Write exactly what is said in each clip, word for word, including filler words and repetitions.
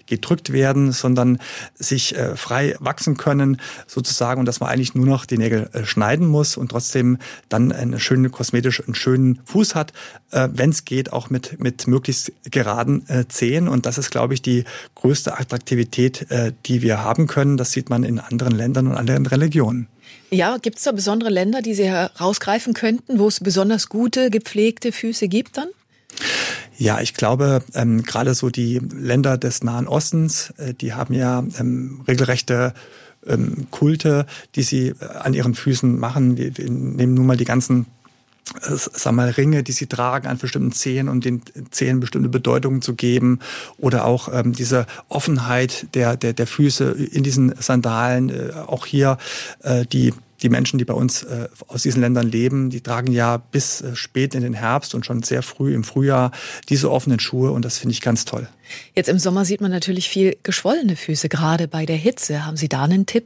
gedrückt werden, sondern sich äh, frei wachsen können sozusagen und dass man eigentlich nur noch die Nägel äh, schneiden muss und trotzdem dann einen schönen kosmetisch einen schönen Fuß hat, äh, wenn es geht, auch mit mit möglichst geraden äh, Zehen. Und das ist, glaube ich, die größte Attraktivität, äh, die wir haben können. Das sieht man in anderen Ländern und anderen Religionen. Ja, gibt es da besondere Länder, die Sie herausgreifen könnten, wo es besonders gute, gepflegte Füße gibt dann? Ja, ich glaube, ähm, gerade so die Länder des Nahen Ostens, äh, die haben ja ähm, regelrechte ähm, Kulte, die sie an ihren Füßen machen. Wir, wir nehmen nun mal die ganzen äh, sag mal, Ringe, die sie tragen an bestimmten Zehen und den Zehen bestimmte Bedeutungen zu geben. Oder auch ähm, diese Offenheit der, der, der Füße in diesen Sandalen. Äh, auch hier äh, die Die Menschen, die bei uns äh, aus diesen Ländern leben, die tragen ja bis äh, spät in den Herbst und schon sehr früh im Frühjahr diese offenen Schuhe und das finde ich ganz toll. Jetzt im Sommer sieht man natürlich viel geschwollene Füße, gerade bei der Hitze. Haben Sie da einen Tipp?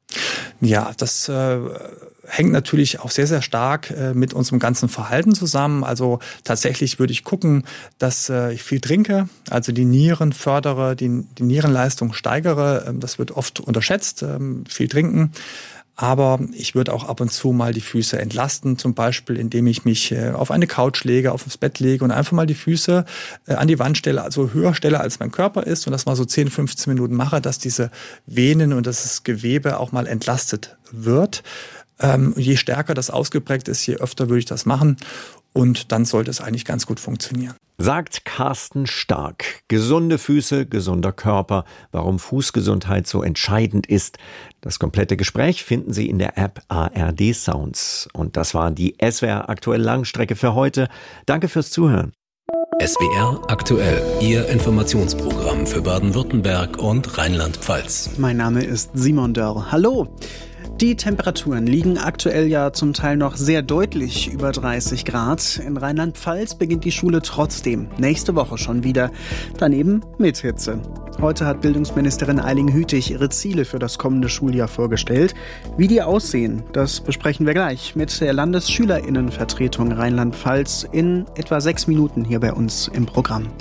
Ja, das äh, hängt natürlich auch sehr, sehr stark äh, mit unserem ganzen Verhalten zusammen. Also tatsächlich würde ich gucken, dass äh, ich viel trinke, also die Nieren fördere, die, die Nierenleistung steigere. Ähm, das wird oft unterschätzt, ähm, viel trinken. Aber ich würde auch ab und zu mal die Füße entlasten, zum Beispiel indem ich mich auf eine Couch lege, auf das Bett lege und einfach mal die Füße an die Wand stelle, also höher stelle, als mein Körper ist und das mal so zehn, fünfzehn Minuten mache, dass diese Venen und das Gewebe auch mal entlastet wird. Ähm, je stärker das ausgeprägt ist, je öfter würde ich das machen und dann sollte es eigentlich ganz gut funktionieren. Sagt Carsten Stark. Gesunde Füße, gesunder Körper. Warum Fußgesundheit so entscheidend ist. Das komplette Gespräch finden Sie in der App A R D Sounds. Und das war die S W R Aktuell Langstrecke für heute. Danke fürs Zuhören. S W R Aktuell, Ihr Informationsprogramm für Baden-Württemberg und Rheinland-Pfalz. Mein Name ist Simon Dörr. Hallo! Die Temperaturen liegen aktuell ja zum Teil noch sehr deutlich über dreißig Grad. In Rheinland-Pfalz beginnt die Schule trotzdem nächste Woche schon wieder. Daneben mit Hitze. Heute hat Bildungsministerin Eiling Hütig ihre Ziele für das kommende Schuljahr vorgestellt. Wie die aussehen, das besprechen wir gleich mit der Landesschülerinnenvertretung Rheinland-Pfalz in etwa sechs Minuten hier bei uns im Programm.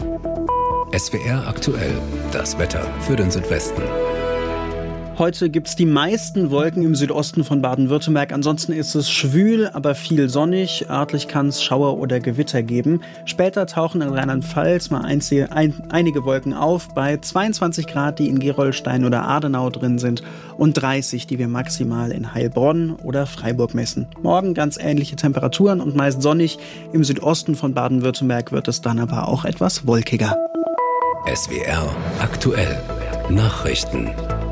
S W R Aktuell, das Wetter für den Südwesten. Heute gibt's die meisten Wolken im Südosten von Baden-Württemberg. Ansonsten ist es schwül, aber viel sonnig. Örtlich kann es Schauer oder Gewitter geben. Später tauchen in Rheinland-Pfalz mal einzige, ein, einige Wolken auf. Bei zweiundzwanzig Grad, die in Gerolstein oder Adenau drin sind. Und dreißig, die wir maximal in Heilbronn oder Freiburg messen. Morgen ganz ähnliche Temperaturen und meist sonnig. Im Südosten von Baden-Württemberg wird es dann aber auch etwas wolkiger. S W R Aktuell. Nachrichten.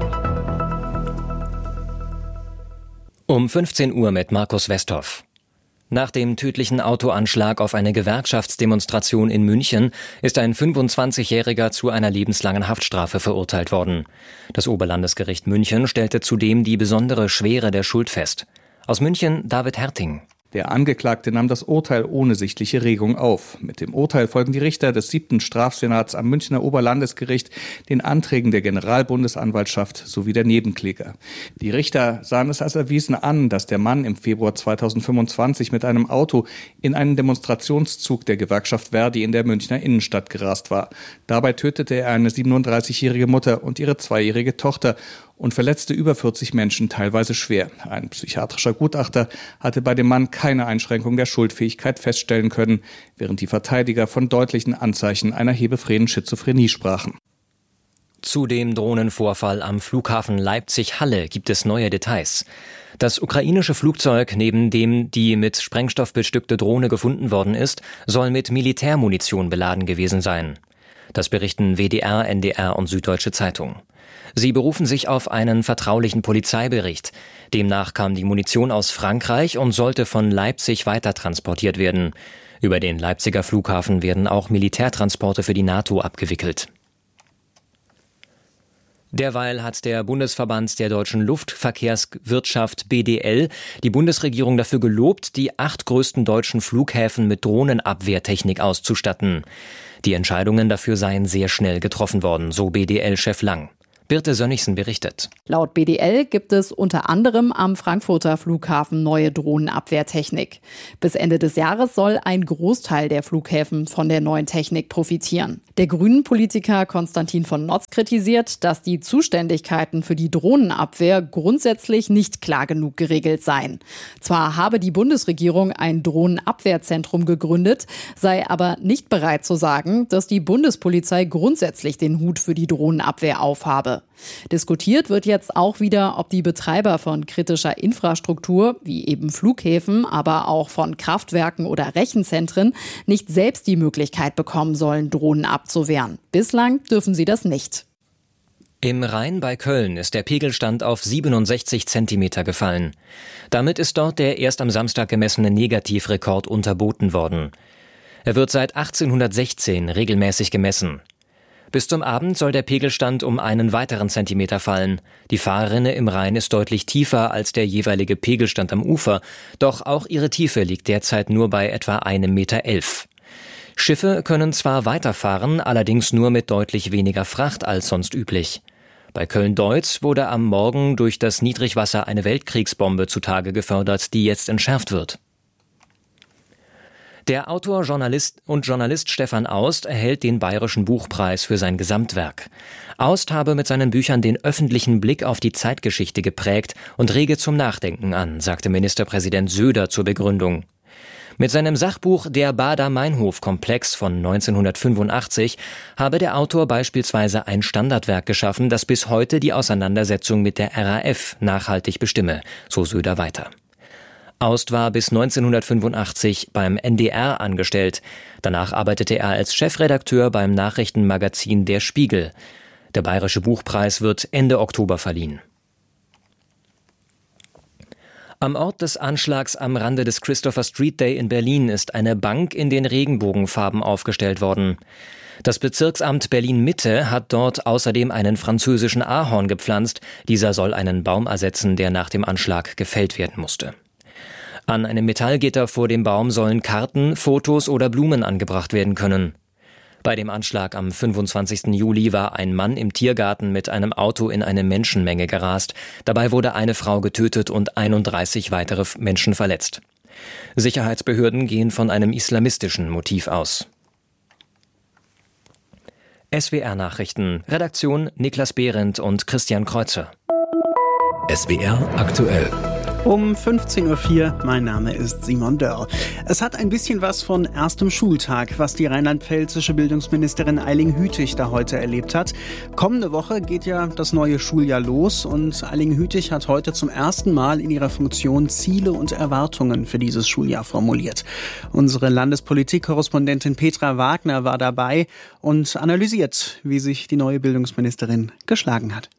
Um fünfzehn Uhr mit Markus Westhoff. Nach dem tödlichen Autoanschlag auf eine Gewerkschaftsdemonstration in München ist ein fünfundzwanzigjähriger zu einer lebenslangen Haftstrafe verurteilt worden. Das Oberlandesgericht München stellte zudem die besondere Schwere der Schuld fest. Aus München David Herting. Der Angeklagte nahm das Urteil ohne sichtliche Regung auf. Mit dem Urteil folgen die Richter des siebten Strafsenats am Münchner Oberlandesgericht den Anträgen der Generalbundesanwaltschaft sowie der Nebenkläger. Die Richter sahen es als erwiesen an, dass der Mann im Februar zweitausendfünfundzwanzig mit einem Auto in einen Demonstrationszug der Gewerkschaft Verdi in der Münchner Innenstadt gerast war. Dabei tötete er eine siebenunddreißigjährige Mutter und ihre zweijährige Tochter und verletzte über vierzig Menschen, teilweise schwer. Ein psychiatrischer Gutachter hatte bei dem Mann keine Einschränkung der Schuldfähigkeit feststellen können, während die Verteidiger von deutlichen Anzeichen einer hebephrenen Schizophrenie sprachen. Zu dem Drohnenvorfall am Flughafen Leipzig-Halle gibt es neue Details. Das ukrainische Flugzeug, neben dem die mit Sprengstoff bestückte Drohne gefunden worden ist, soll mit Militärmunition beladen gewesen sein. Das berichten W D R, N D R und Süddeutsche Zeitung. Sie berufen sich auf einen vertraulichen Polizeibericht. Demnach kam die Munition aus Frankreich und sollte von Leipzig weitertransportiert werden. Über den Leipziger Flughafen werden auch Militärtransporte für die NATO abgewickelt. Derweil hat der Bundesverband der deutschen Luftverkehrswirtschaft B D L die Bundesregierung dafür gelobt, die acht größten deutschen Flughäfen mit Drohnenabwehrtechnik auszustatten. Die Entscheidungen dafür seien sehr schnell getroffen worden, so B D L-Chef Lang. Birte Sönnigsen berichtet. Laut B D L gibt es unter anderem am Frankfurter Flughafen neue Drohnenabwehrtechnik. Bis Ende des Jahres soll ein Großteil der Flughäfen von der neuen Technik profitieren. Der Grünen-Politiker Konstantin von Notz kritisiert, dass die Zuständigkeiten für die Drohnenabwehr grundsätzlich nicht klar genug geregelt seien. Zwar habe die Bundesregierung ein Drohnenabwehrzentrum gegründet, sei aber nicht bereit zu sagen, dass die Bundespolizei grundsätzlich den Hut für die Drohnenabwehr aufhabe. Diskutiert wird jetzt auch wieder, ob die Betreiber von kritischer Infrastruktur, wie eben Flughäfen, aber auch von Kraftwerken oder Rechenzentren, nicht selbst die Möglichkeit bekommen sollen, Drohnen abzuwehren. Bislang dürfen sie das nicht. Im Rhein bei Köln ist der Pegelstand auf siebenundsechzig Zentimeter gefallen. Damit ist dort der erst am Samstag gemessene Negativrekord unterboten worden. Er wird seit achtzehnhundertsechzehn regelmäßig gemessen. Bis zum Abend soll der Pegelstand um einen weiteren Zentimeter fallen. Die Fahrrinne im Rhein ist deutlich tiefer als der jeweilige Pegelstand am Ufer. Doch auch ihre Tiefe liegt derzeit nur bei etwa einem Meter elf. Schiffe können zwar weiterfahren, allerdings nur mit deutlich weniger Fracht als sonst üblich. Bei Köln-Deutz wurde am Morgen durch das Niedrigwasser eine Weltkriegsbombe zutage gefördert, die jetzt entschärft wird. Der Autor, Journalist und Journalist Stefan Aust erhält den Bayerischen Buchpreis für sein Gesamtwerk. Aust habe mit seinen Büchern den öffentlichen Blick auf die Zeitgeschichte geprägt und rege zum Nachdenken an, sagte Ministerpräsident Söder zur Begründung. Mit seinem Sachbuch Der Baader-Meinhof-Komplex von neunzehnhundertfünfundachtzig habe der Autor beispielsweise ein Standardwerk geschaffen, das bis heute die Auseinandersetzung mit der R A F nachhaltig bestimme, so Söder weiter. Aust war bis neunzehnhundertfünfundachtzig beim N D R angestellt. Danach arbeitete er als Chefredakteur beim Nachrichtenmagazin Der Spiegel. Der Bayerische Buchpreis wird Ende Oktober verliehen. Am Ort des Anschlags am Rande des Christopher Street Day in Berlin ist eine Bank in den Regenbogenfarben aufgestellt worden. Das Bezirksamt Berlin-Mitte hat dort außerdem einen französischen Ahorn gepflanzt. Dieser soll einen Baum ersetzen, der nach dem Anschlag gefällt werden musste. An einem Metallgitter vor dem Baum sollen Karten, Fotos oder Blumen angebracht werden können. Bei dem Anschlag am fünfundzwanzigsten Juli war ein Mann im Tiergarten mit einem Auto in eine Menschenmenge gerast. Dabei wurde eine Frau getötet und einunddreißig weitere Menschen verletzt. Sicherheitsbehörden gehen von einem islamistischen Motiv aus. S W R-Nachrichten. Redaktion Niklas Behrendt und Christian Kreuzer. S W R aktuell. Um fünfzehn Uhr vier, mein Name ist Simon Dörr. Es hat ein bisschen was von erstem Schultag, was die rheinland-pfälzische Bildungsministerin Eiling-Hütig da heute erlebt hat. Kommende Woche geht ja das neue Schuljahr los und Eiling-Hütig hat heute zum ersten Mal in ihrer Funktion Ziele und Erwartungen für dieses Schuljahr formuliert. Unsere Landespolitik-Korrespondentin Petra Wagner war dabei und analysiert, wie sich die neue Bildungsministerin geschlagen hat.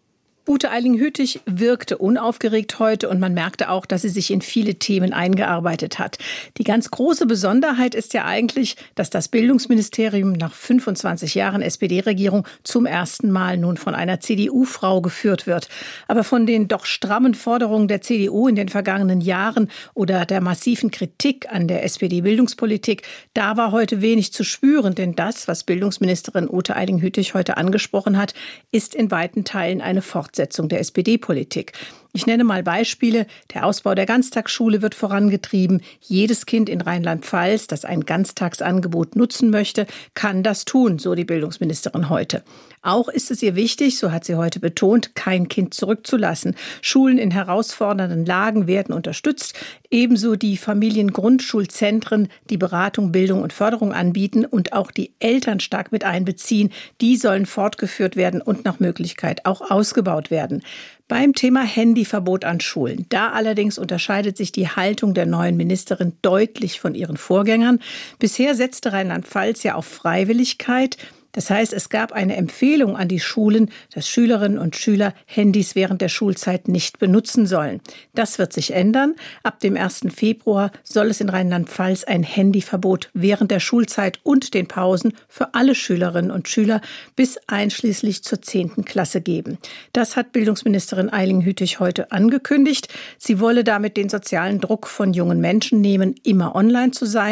Ute Eiling-Hütig wirkte unaufgeregt heute und man merkte auch, dass sie sich in viele Themen eingearbeitet hat. Die ganz große Besonderheit ist ja eigentlich, dass das Bildungsministerium nach fünfundzwanzig Jahren S P D-Regierung zum ersten Mal nun von einer C D U-Frau geführt wird. Aber von den doch strammen Forderungen der C D U in den vergangenen Jahren oder der massiven Kritik an der S P D-Bildungspolitik, da war heute wenig zu spüren. Denn das, was Bildungsministerin Ute Eiling-Hütig heute angesprochen hat, ist in weiten Teilen eine Fortsetzung der S P D-Politik. Ich nenne mal Beispiele. Der Ausbau der Ganztagsschule wird vorangetrieben. Jedes Kind in Rheinland-Pfalz, das ein Ganztagsangebot nutzen möchte, kann das tun, so die Bildungsministerin heute. Auch ist es ihr wichtig, so hat sie heute betont, kein Kind zurückzulassen. Schulen in herausfordernden Lagen werden unterstützt. Ebenso die Familiengrundschulzentren, die Beratung, Bildung und Förderung anbieten und auch die Eltern stark mit einbeziehen. Die sollen fortgeführt werden und nach Möglichkeit auch ausgebaut werden. Beim Thema Handyverbot an Schulen. Da allerdings unterscheidet sich die Haltung der neuen Ministerin deutlich von ihren Vorgängern. Bisher setzte Rheinland-Pfalz ja auf Freiwilligkeit. Das heißt, es gab eine Empfehlung an die Schulen, dass Schülerinnen und Schüler Handys während der Schulzeit nicht benutzen sollen. Das wird sich ändern. Ab dem ersten Februar soll es in Rheinland-Pfalz ein Handyverbot während der Schulzeit und den Pausen für alle Schülerinnen und Schüler bis einschließlich zur zehnten Klasse geben. Das hat Bildungsministerin Eiling-Hütig heute angekündigt. Sie wolle damit den sozialen Druck von jungen Menschen nehmen, immer online zu sein,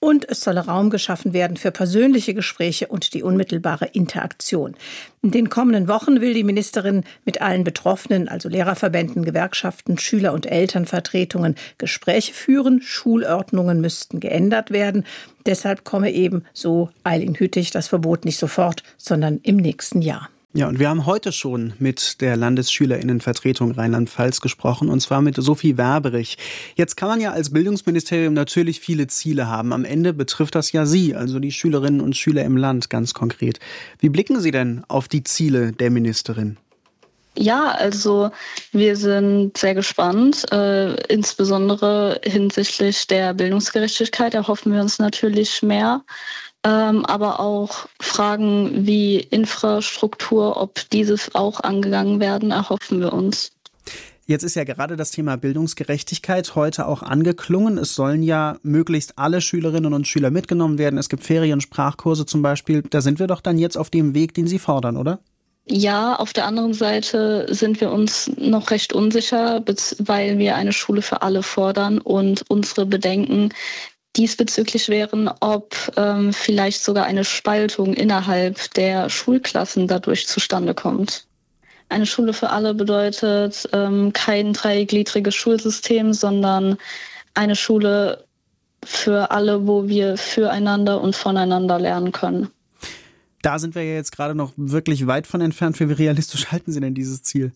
und es solle Raum geschaffen werden für persönliche Gespräche und die unmittelbare Interaktion. In den kommenden Wochen will die Ministerin mit allen Betroffenen, also Lehrerverbänden, Gewerkschaften, Schüler- und Elternvertretungen, Gespräche führen. Schulordnungen müssten geändert werden. Deshalb komme eben, so Eileen Hüttich, das Verbot nicht sofort, sondern im nächsten Jahr. Ja, und wir haben heute schon mit der Landesschülerinnenvertretung Rheinland-Pfalz gesprochen, und zwar mit Sophie Werberich. Jetzt kann man ja als Bildungsministerium natürlich viele Ziele haben. Am Ende betrifft das ja Sie, also die Schülerinnen und Schüler im Land ganz konkret. Wie blicken Sie denn auf die Ziele der Ministerin? Ja, also wir sind sehr gespannt. Äh, insbesondere hinsichtlich der Bildungsgerechtigkeit erhoffen wir uns natürlich mehr. Ähm, aber auch Fragen wie Infrastruktur, ob diese auch angegangen werden, erhoffen wir uns. Jetzt ist ja gerade das Thema Bildungsgerechtigkeit heute auch angeklungen. Es sollen ja möglichst alle Schülerinnen und Schüler mitgenommen werden. Es gibt Ferien- und Sprachkurse zum Beispiel. Da sind wir doch dann jetzt auf dem Weg, den Sie fordern, oder? Ja, auf der anderen Seite sind wir uns noch recht unsicher, weil wir eine Schule für alle fordern und unsere Bedenken diesbezüglich wären, ob ähm, vielleicht sogar eine Spaltung innerhalb der Schulklassen dadurch zustande kommt. Eine Schule für alle bedeutet ähm, kein dreigliedriges Schulsystem, sondern eine Schule für alle, wo wir füreinander und voneinander lernen können. Da sind wir ja jetzt gerade noch wirklich weit von entfernt. Wie realistisch halten Sie denn dieses Ziel?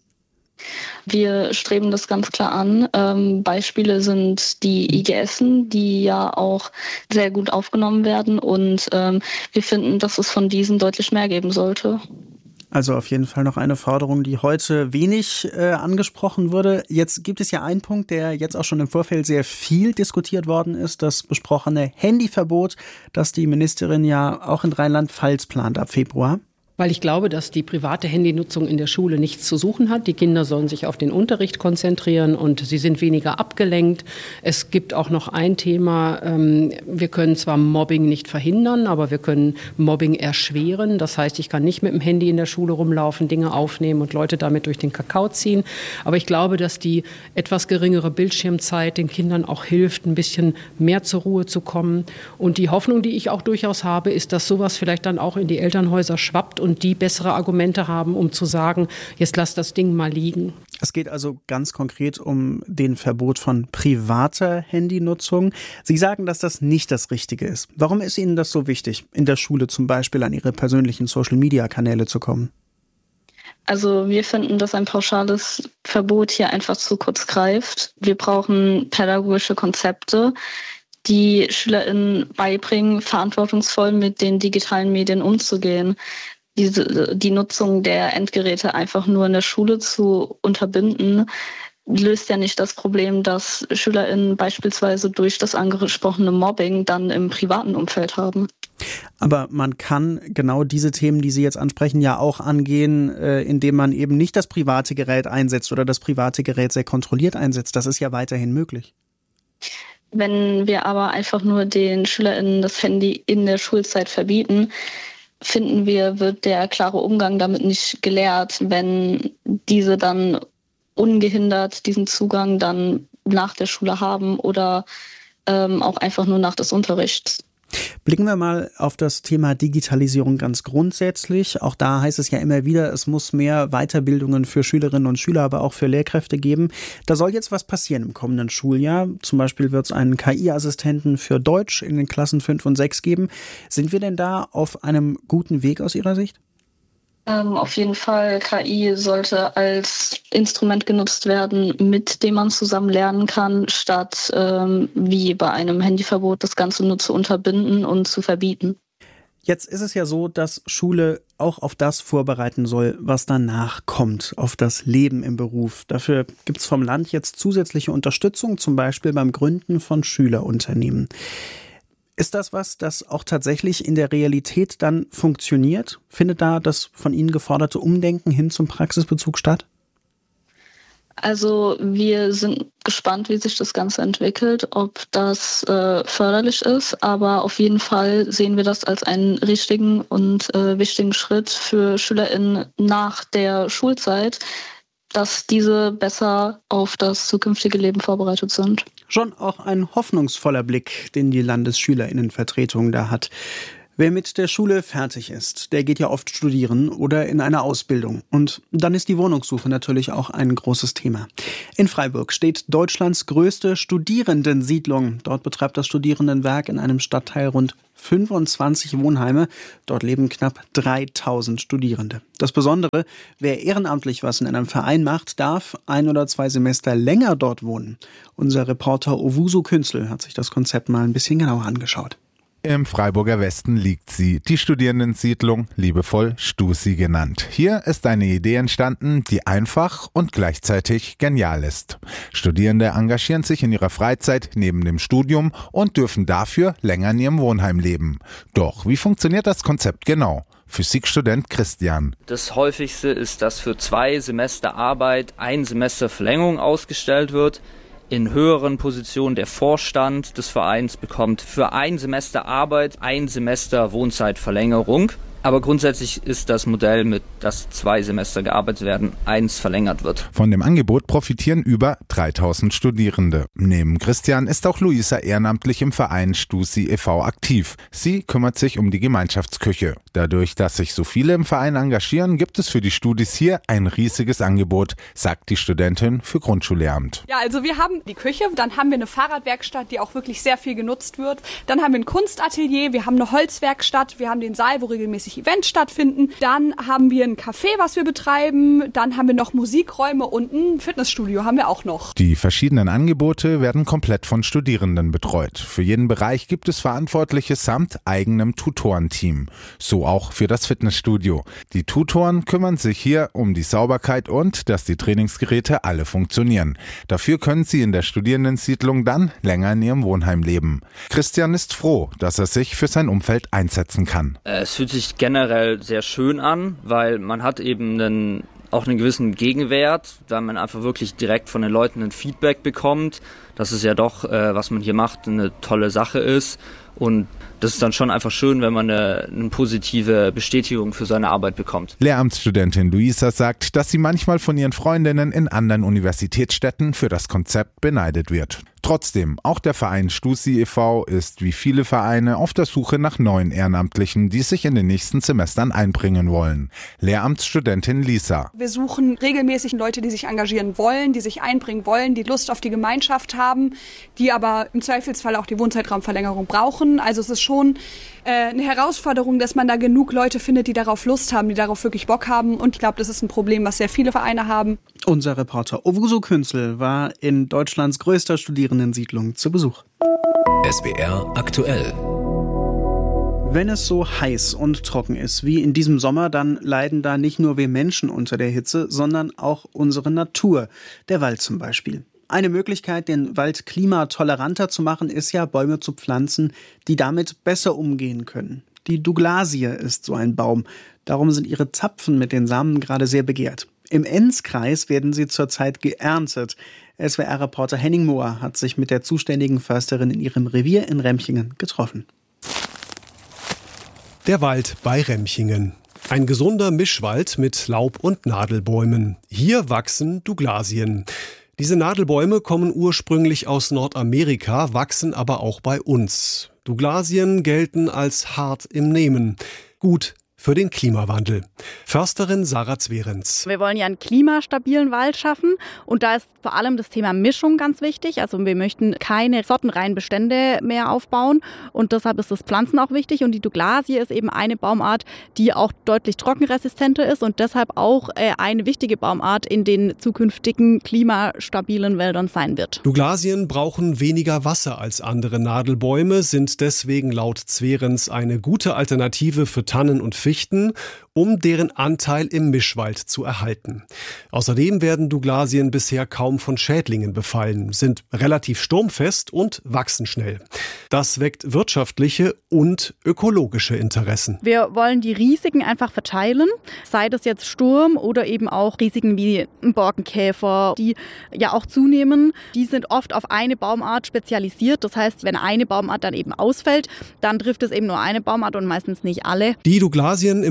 Wir streben das ganz klar an. Ähm, Beispiele sind die I G Essen, die ja auch sehr gut aufgenommen werden. Und ähm, wir finden, dass es von diesen deutlich mehr geben sollte. Also auf jeden Fall noch eine Forderung, die heute wenig äh, angesprochen wurde. Jetzt gibt es ja einen Punkt, der jetzt auch schon im Vorfeld sehr viel diskutiert worden ist, das besprochene Handyverbot, das die Ministerin ja auch in Rheinland-Pfalz plant ab Februar. Weil ich glaube, dass die private Handynutzung in der Schule nichts zu suchen hat. Die Kinder sollen sich auf den Unterricht konzentrieren und sie sind weniger abgelenkt. Es gibt auch noch ein Thema, wir können zwar Mobbing nicht verhindern, aber wir können Mobbing erschweren. Das heißt, ich kann nicht mit dem Handy in der Schule rumlaufen, Dinge aufnehmen und Leute damit durch den Kakao ziehen. Aber ich glaube, dass die etwas geringere Bildschirmzeit den Kindern auch hilft, ein bisschen mehr zur Ruhe zu kommen. Und die Hoffnung, die ich auch durchaus habe, ist, dass sowas vielleicht dann auch in die Elternhäuser schwappt und und die bessere Argumente haben, um zu sagen, jetzt lass das Ding mal liegen. Es geht also ganz konkret um den Verbot von privater Handynutzung. Sie sagen, dass das nicht das Richtige ist. Warum ist Ihnen das so wichtig, in der Schule zum Beispiel an Ihre persönlichen Social-Media-Kanäle zu kommen? Also wir finden, dass ein pauschales Verbot hier einfach zu kurz greift. Wir brauchen pädagogische Konzepte, die SchülerInnen beibringen, verantwortungsvoll mit den digitalen Medien umzugehen. Diese, die Nutzung der Endgeräte einfach nur in der Schule zu unterbinden, löst ja nicht das Problem, dass SchülerInnen beispielsweise durch das angesprochene Mobbing dann im privaten Umfeld haben. Aber man kann genau diese Themen, die Sie jetzt ansprechen, ja auch angehen, äh, indem man eben nicht das private Gerät einsetzt oder das private Gerät sehr kontrolliert einsetzt. Das ist ja weiterhin möglich. Wenn wir aber einfach nur den SchülerInnen das Handy in der Schulzeit verbieten, finden wir, wird der klare Umgang damit nicht gelehrt, wenn diese dann ungehindert diesen Zugang dann nach der Schule haben oder ähm, auch einfach nur nach des Unterrichts. Blicken wir mal auf das Thema Digitalisierung ganz grundsätzlich. Auch da heißt es ja immer wieder, es muss mehr Weiterbildungen für Schülerinnen und Schüler, aber auch für Lehrkräfte geben. Da soll jetzt was passieren im kommenden Schuljahr. Zum Beispiel wird es einen K I-Assistenten für Deutsch in den Klassen fünf und sechs geben. Sind wir denn da auf einem guten Weg aus Ihrer Sicht? Ähm, auf jeden Fall, K I sollte als Instrument genutzt werden, mit dem man zusammen lernen kann, statt ähm, wie bei einem Handyverbot das Ganze nur zu unterbinden und zu verbieten. Jetzt ist es ja so, dass Schule auch auf das vorbereiten soll, was danach kommt, auf das Leben im Beruf. Dafür gibt es vom Land jetzt zusätzliche Unterstützung, zum Beispiel beim Gründen von Schülerunternehmen. Ist das was, das auch tatsächlich in der Realität dann funktioniert? Findet da das von Ihnen geforderte Umdenken hin zum Praxisbezug statt? Also wir sind gespannt, wie sich das Ganze entwickelt, ob das äh, förderlich ist. Aber auf jeden Fall sehen wir das als einen richtigen und äh, wichtigen Schritt für SchülerInnen nach der Schulzeit, dass diese besser auf das zukünftige Leben vorbereitet sind. Schon auch ein hoffnungsvoller Blick, den die Landesschülerinnenvertretung da hat. Wer mit der Schule fertig ist, der geht ja oft studieren oder in eine Ausbildung. Und dann ist die Wohnungssuche natürlich auch ein großes Thema. In Freiburg steht Deutschlands größte Studierendensiedlung. Dort betreibt das Studierendenwerk in einem Stadtteil rund fünfundzwanzig Wohnheime. Dort leben knapp dreitausend Studierende. Das Besondere, wer ehrenamtlich was in einem Verein macht, darf ein oder zwei Semester länger dort wohnen. Unser Reporter Owusu Künzel hat sich das Konzept mal ein bisschen genauer angeschaut. Im Freiburger Westen liegt sie, die Studierendensiedlung, liebevoll Stusi genannt. Hier ist eine Idee entstanden, die einfach und gleichzeitig genial ist. Studierende engagieren sich in ihrer Freizeit neben dem Studium und dürfen dafür länger in ihrem Wohnheim leben. Doch wie funktioniert das Konzept genau? Physikstudent Christian. Das häufigste ist, dass für zwei Semester Arbeit ein Semester Verlängerung ausgestellt wird. In höheren Positionen der Vorstand des Vereins bekommt für ein Semester Arbeit ein Semester Wohnzeitverlängerung. Aber grundsätzlich ist das Modell, mit dass zwei Semester gearbeitet werden, eins verlängert wird. Von dem Angebot profitieren über dreitausend Studierende. Neben Christian ist auch Luisa ehrenamtlich im Verein Stusi e V aktiv. Sie kümmert sich um die Gemeinschaftsküche. Dadurch, dass sich so viele im Verein engagieren, gibt es für die Studis hier ein riesiges Angebot, sagt die Studentin für Grundschullehramt. Ja, also wir haben die Küche, dann haben wir eine Fahrradwerkstatt, die auch wirklich sehr viel genutzt wird. Dann haben wir ein Kunstatelier, wir haben eine Holzwerkstatt, wir haben den Saal, wo regelmäßig Events stattfinden. Dann haben wir ein Café, was wir betreiben. Dann haben wir noch Musikräume und ein Fitnessstudio haben wir auch noch. Die verschiedenen Angebote werden komplett von Studierenden betreut. Für jeden Bereich gibt es Verantwortliche samt eigenem Tutorenteam. So auch für das Fitnessstudio. Die Tutoren kümmern sich hier um die Sauberkeit und dass die Trainingsgeräte alle funktionieren. Dafür können sie in der Studierendensiedlung dann länger in ihrem Wohnheim leben. Christian ist froh, dass er sich für sein Umfeld einsetzen kann. Es fühlt sich generell sehr schön an, weil man hat eben einen, auch einen gewissen Gegenwert, weil man einfach wirklich direkt von den Leuten ein Feedback bekommt, dass es ja doch, äh, was man hier macht, eine tolle Sache ist. Und das ist dann schon einfach schön, wenn man eine, eine positive Bestätigung für seine Arbeit bekommt. Lehramtsstudentin Luisa sagt, dass sie manchmal von ihren Freundinnen in anderen Universitätsstädten für das Konzept beneidet wird. Trotzdem, auch der Verein Stusi e V ist wie viele Vereine auf der Suche nach neuen Ehrenamtlichen, die sich in den nächsten Semestern einbringen wollen. Lehramtsstudentin Lisa. Wir suchen regelmäßig Leute, die sich engagieren wollen, die sich einbringen wollen, die Lust auf die Gemeinschaft haben, die aber im Zweifelsfall auch die Wohnzeitraumverlängerung brauchen. Also es ist schon äh, eine Herausforderung, dass man da genug Leute findet, die darauf Lust haben, die darauf wirklich Bock haben. Und ich glaube, das ist ein Problem, was sehr viele Vereine haben. Unser Reporter Owusu Künzel war in Deutschlands größter Studierendensiedlung zu Besuch. S W R aktuell. Wenn es so heiß und trocken ist wie in diesem Sommer, dann leiden da nicht nur wir Menschen unter der Hitze, sondern auch unsere Natur, der Wald zum Beispiel. Eine Möglichkeit, den Wald klimatoleranter zu machen, ist ja, Bäume zu pflanzen, die damit besser umgehen können. Die Douglasie ist so ein Baum. Darum sind ihre Zapfen mit den Samen gerade sehr begehrt. Im Enzkreis werden sie zurzeit geerntet. S W R-Reporter Henning Mohr hat sich mit der zuständigen Försterin in ihrem Revier in Remchingen getroffen. Der Wald bei Remchingen. Ein gesunder Mischwald mit Laub- und Nadelbäumen. Hier wachsen Douglasien. Diese Nadelbäume kommen ursprünglich aus Nordamerika, wachsen aber auch bei uns. Douglasien gelten als hart im Nehmen. Gut für den Klimawandel. Försterin Sarah Zwerenz. Wir wollen ja einen klimastabilen Wald schaffen und da ist vor allem das Thema Mischung ganz wichtig. Also wir möchten keine sortenreinen Bestände mehr aufbauen und deshalb ist das Pflanzen auch wichtig und die Douglasie ist eben eine Baumart, die auch deutlich trockenresistenter ist und deshalb auch eine wichtige Baumart in den zukünftigen klimastabilen Wäldern sein wird. Douglasien brauchen weniger Wasser als andere Nadelbäume, sind deswegen laut Zwerenz eine gute Alternative für Tannen und Fichten, um deren Anteil im Mischwald zu erhalten. Außerdem werden Douglasien bisher kaum von Schädlingen befallen, sind relativ sturmfest und wachsen schnell. Das weckt wirtschaftliche und ökologische Interessen. Wir wollen die Risiken einfach verteilen, sei das jetzt Sturm oder eben auch Risiken wie Borkenkäfer, die ja auch zunehmen. Die sind oft auf eine Baumart spezialisiert. Das heißt, wenn eine Baumart dann eben ausfällt, dann trifft es eben nur eine Baumart und meistens nicht alle. Die Douglasien im Wald bei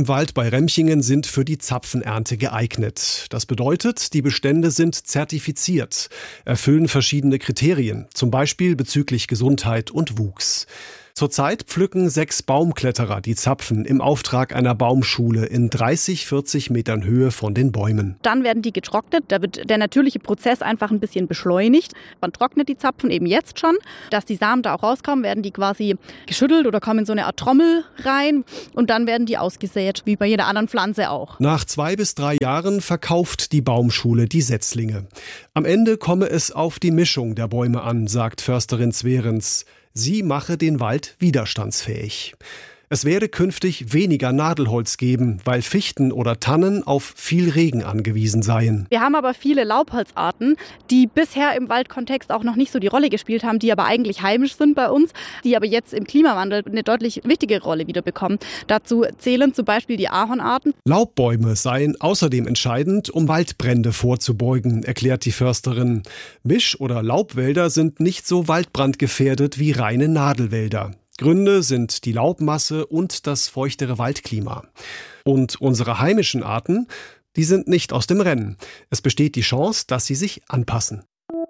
bei Remchingen sind für die Zapfenernte geeignet. Das bedeutet, die Bestände sind zertifiziert, erfüllen verschiedene Kriterien, zum Beispiel bezüglich Gesundheit und Wuchs. Zurzeit pflücken sechs Baumkletterer die Zapfen im Auftrag einer Baumschule in dreißig, vierzig Metern Höhe von den Bäumen. Dann werden die getrocknet. Da wird der natürliche Prozess einfach ein bisschen beschleunigt. Man trocknet die Zapfen eben jetzt schon. Dass die Samen da auch rauskommen, werden die quasi geschüttelt oder kommen in so eine Art Trommel rein. Und dann werden die ausgesät, wie bei jeder anderen Pflanze auch. Nach zwei bis drei Jahren verkauft die Baumschule die Setzlinge. Am Ende komme es auf die Mischung der Bäume an, sagt Försterin Zwerens. Sie mache den Wald widerstandsfähig. Es werde künftig weniger Nadelholz geben, weil Fichten oder Tannen auf viel Regen angewiesen seien. Wir haben aber viele Laubholzarten, die bisher im Waldkontext auch noch nicht so die Rolle gespielt haben, die aber eigentlich heimisch sind bei uns, die aber jetzt im Klimawandel eine deutlich wichtige Rolle wieder bekommen. Dazu zählen zum Beispiel die Ahornarten. Laubbäume seien außerdem entscheidend, um Waldbrände vorzubeugen, erklärt die Försterin. Misch- oder Laubwälder sind nicht so waldbrandgefährdet wie reine Nadelwälder. Gründe sind die Laubmasse und das feuchtere Waldklima. Und unsere heimischen Arten, die sind nicht aus dem Rennen. Es besteht die Chance, dass sie sich anpassen.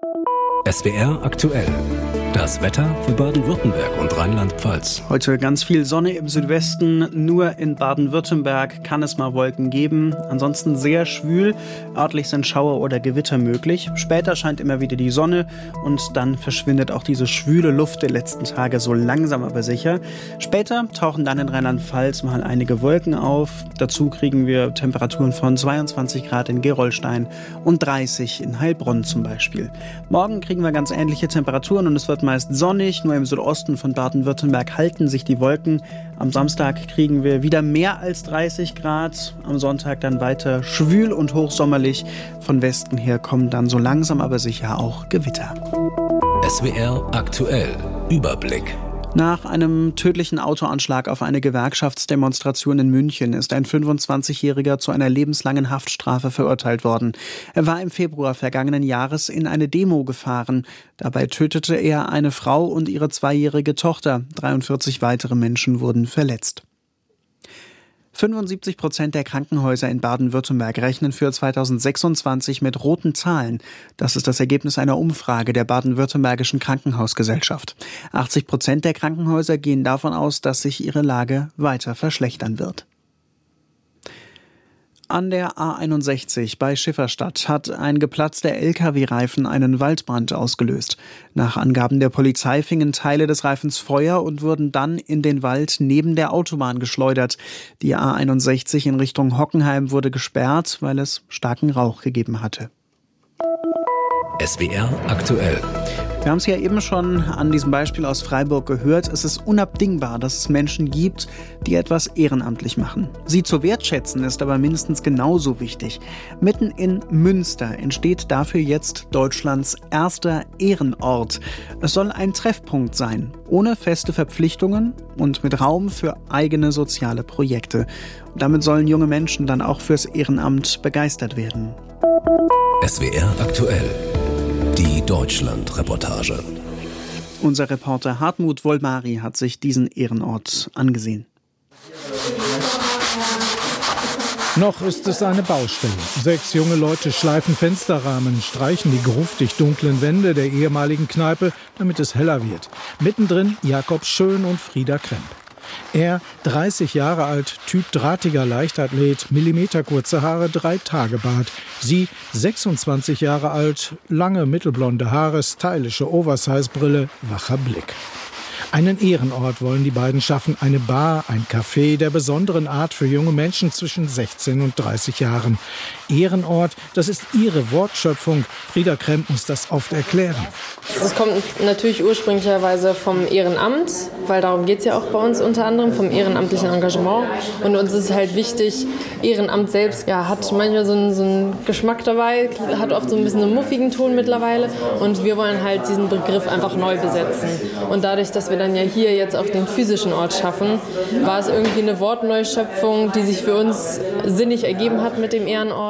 S W R aktuell. Das Wetter für Baden-Württemberg und Rheinland-Pfalz. Heute ganz viel Sonne im Südwesten. Nur in Baden-Württemberg kann es mal Wolken geben. Ansonsten sehr schwül. Örtlich sind Schauer oder Gewitter möglich. Später scheint immer wieder die Sonne und dann verschwindet auch diese schwüle Luft der letzten Tage so langsam aber sicher. Später tauchen dann in Rheinland-Pfalz mal einige Wolken auf. Dazu kriegen wir Temperaturen von zweiundzwanzig Grad in Gerolstein und dreißig in Heilbronn zum Beispiel. Morgen kriegen wir ganz ähnliche Temperaturen und es wird meist sonnig, nur im Südosten von Baden-Württemberg halten sich die Wolken. Am Samstag kriegen wir wieder mehr als dreißig Grad, am Sonntag dann weiter schwül und hochsommerlich. Von Westen her kommen dann so langsam aber sicher auch Gewitter. S W R aktuell. Überblick. Nach einem tödlichen Autoanschlag auf eine Gewerkschaftsdemonstration in München ist ein fünfundzwanzigjähriger zu einer lebenslangen Haftstrafe verurteilt worden. Er war im Februar vergangenen Jahres in eine Demo gefahren. Dabei tötete er eine Frau und ihre zweijährige Tochter. dreiundvierzig weitere Menschen wurden verletzt. fünfundsiebzig Prozent der Krankenhäuser in Baden-Württemberg rechnen für zweitausendsechsundzwanzig mit roten Zahlen. Das ist das Ergebnis einer Umfrage der Baden-Württembergischen Krankenhausgesellschaft. achtzig Prozent der Krankenhäuser gehen davon aus, dass sich ihre Lage weiter verschlechtern wird. An der A einundsechzig bei Schifferstadt hat ein geplatzter L K W-Reifen einen Waldbrand ausgelöst. Nach Angaben der Polizei fingen Teile des Reifens Feuer und wurden dann in den Wald neben der Autobahn geschleudert. Die A einundsechzig in Richtung Hockenheim wurde gesperrt, weil es starken Rauch gegeben hatte. S W R aktuell. Wir haben es ja eben schon an diesem Beispiel aus Freiburg gehört. Es ist unabdingbar, dass es Menschen gibt, die etwas ehrenamtlich machen. Sie zu wertschätzen ist aber mindestens genauso wichtig. Mitten in Münster entsteht dafür jetzt Deutschlands erster Ehrenort. Es soll ein Treffpunkt sein, ohne feste Verpflichtungen und mit Raum für eigene soziale Projekte. Und damit sollen junge Menschen dann auch fürs Ehrenamt begeistert werden. S W R aktuell. Die Deutschland-Reportage. Unser Reporter Hartmut Wollmari hat sich diesen Ehrenort angesehen. Noch ist es eine Baustelle. Sechs junge Leute schleifen Fensterrahmen, streichen die gruftig dunklen Wände der ehemaligen Kneipe, damit es heller wird. Mittendrin Jakob Schön und Frieda Kremp. Er, dreißig Jahre alt, Typ drahtiger Leichtathlet, millimeterkurze Haare, Drei-Tage-Bart. Sie, sechsundzwanzig Jahre alt, lange mittelblonde Haare, stylische Oversize-Brille, wacher Blick. Einen Ehrenort wollen die beiden schaffen, eine Bar, ein Café der besonderen Art für junge Menschen zwischen sechzehn und dreißig Jahren. Ehrenort, das ist ihre Wortschöpfung. Frieda Kremp muss das oft erklären. Das kommt natürlich ursprünglicherweise vom Ehrenamt, weil darum geht es ja auch bei uns unter anderem, vom ehrenamtlichen Engagement. Und uns ist halt wichtig, Ehrenamt selbst ja, hat manchmal so einen, so einen Geschmack dabei, hat oft so ein bisschen einen muffigen Ton mittlerweile. Und wir wollen halt diesen Begriff einfach neu besetzen. Und dadurch, dass wir dann ja hier jetzt auch den physischen Ort schaffen, war es irgendwie eine Wortneuschöpfung, die sich für uns sinnig ergeben hat mit dem Ehrenort.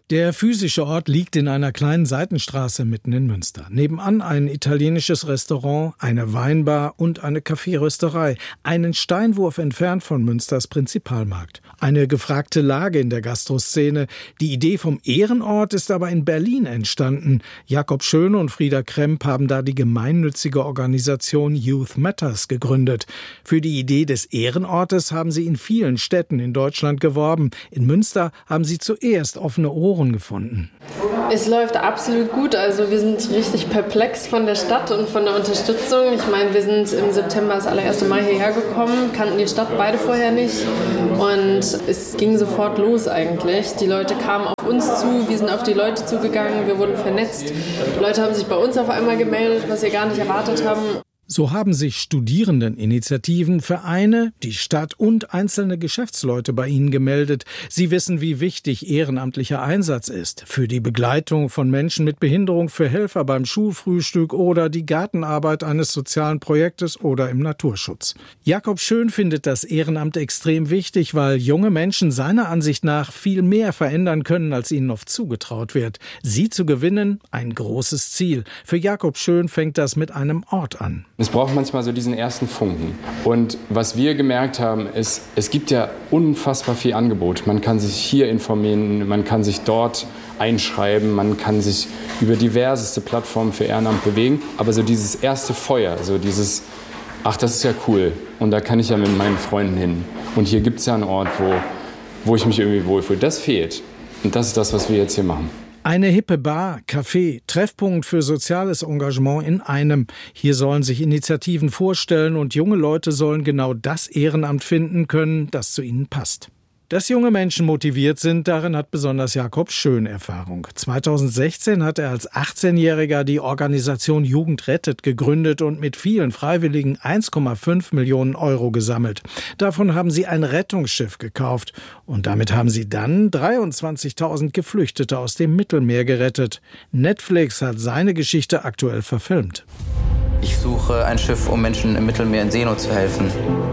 Der physische Ort liegt in einer kleinen Seitenstraße mitten in Münster. Nebenan ein italienisches Restaurant, eine Weinbar und eine Kaffeerösterei. Einen Steinwurf entfernt von Münsters Prinzipalmarkt. Eine gefragte Lage in der Gastroszene. Die Idee vom Ehrenort ist aber in Berlin entstanden. Jakob Schön und Frieda Kremp haben da die gemeinnützige Organisation Youth Matters gegründet. Für die Idee des Ehrenortes haben sie in vielen Städten in Deutschland geworben. In Münster haben sie zuerst offene Ohren gefunden. Es läuft absolut gut. Also wir sind richtig perplex von der Stadt und von der Unterstützung. Ich meine, wir sind im September das allererste Mal hierher gekommen, kannten die Stadt beide vorher nicht und es ging sofort los eigentlich. Die Leute kamen auf uns zu, wir sind auf die Leute zugegangen, wir wurden vernetzt. Die Leute haben sich bei uns auf einmal gemeldet, was wir gar nicht erwartet haben. So haben sich Studierendeninitiativen, Vereine, die Stadt und einzelne Geschäftsleute bei ihnen gemeldet. Sie wissen, wie wichtig ehrenamtlicher Einsatz ist. Für die Begleitung von Menschen mit Behinderung, für Helfer beim Schulfrühstück oder die Gartenarbeit eines sozialen Projektes oder im Naturschutz. Jakob Schön findet das Ehrenamt extrem wichtig, weil junge Menschen seiner Ansicht nach viel mehr verändern können, als ihnen oft zugetraut wird. Sie zu gewinnen, ein großes Ziel. Für Jakob Schön fängt das mit einem Ort an. Es braucht manchmal so diesen ersten Funken. Und was wir gemerkt haben, ist, es gibt ja unfassbar viel Angebot. Man kann sich hier informieren, man kann sich dort einschreiben, man kann sich über diverseste Plattformen für Ehrenamt bewegen. Aber so dieses erste Feuer, so dieses, ach, das ist ja cool und da kann ich ja mit meinen Freunden hin. Und hier gibt es ja einen Ort, wo, wo ich mich irgendwie wohlfühle. Das fehlt. Und das ist das, was wir jetzt hier machen. Eine hippe Bar, Café, Treffpunkt für soziales Engagement in einem. Hier sollen sich Initiativen vorstellen und junge Leute sollen genau das Ehrenamt finden können, das zu ihnen passt. Dass junge Menschen motiviert sind, darin hat besonders Jakob Schön Erfahrung. zweitausendsechzehn hat er als achtzehnjähriger die Organisation Jugend rettet gegründet und mit vielen Freiwilligen eins Komma fünf Millionen Euro gesammelt. Davon haben sie ein Rettungsschiff gekauft und damit haben sie dann dreiundzwanzigtausend Geflüchtete aus dem Mittelmeer gerettet. Netflix hat seine Geschichte aktuell verfilmt. Ich suche ein Schiff, um Menschen im Mittelmeer in Seenot zu helfen.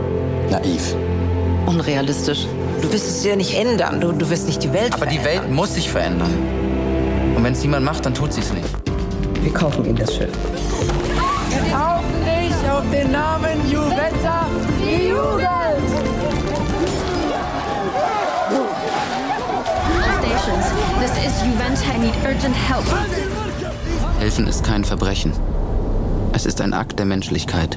Naiv. Unrealistisch. Du wirst es ja nicht ändern, du, du wirst nicht die Welt Aber verändern. die Welt muss sich verändern. Und wenn es niemand macht, dann tut sie es nicht. Wir kaufen ihnen das Schiff. Wir kaufen dich auf den Namen Juventa, die Jugend! Stations, this is Juventa, I need urgent help. Helfen ist kein Verbrechen. Es ist ein Akt der Menschlichkeit.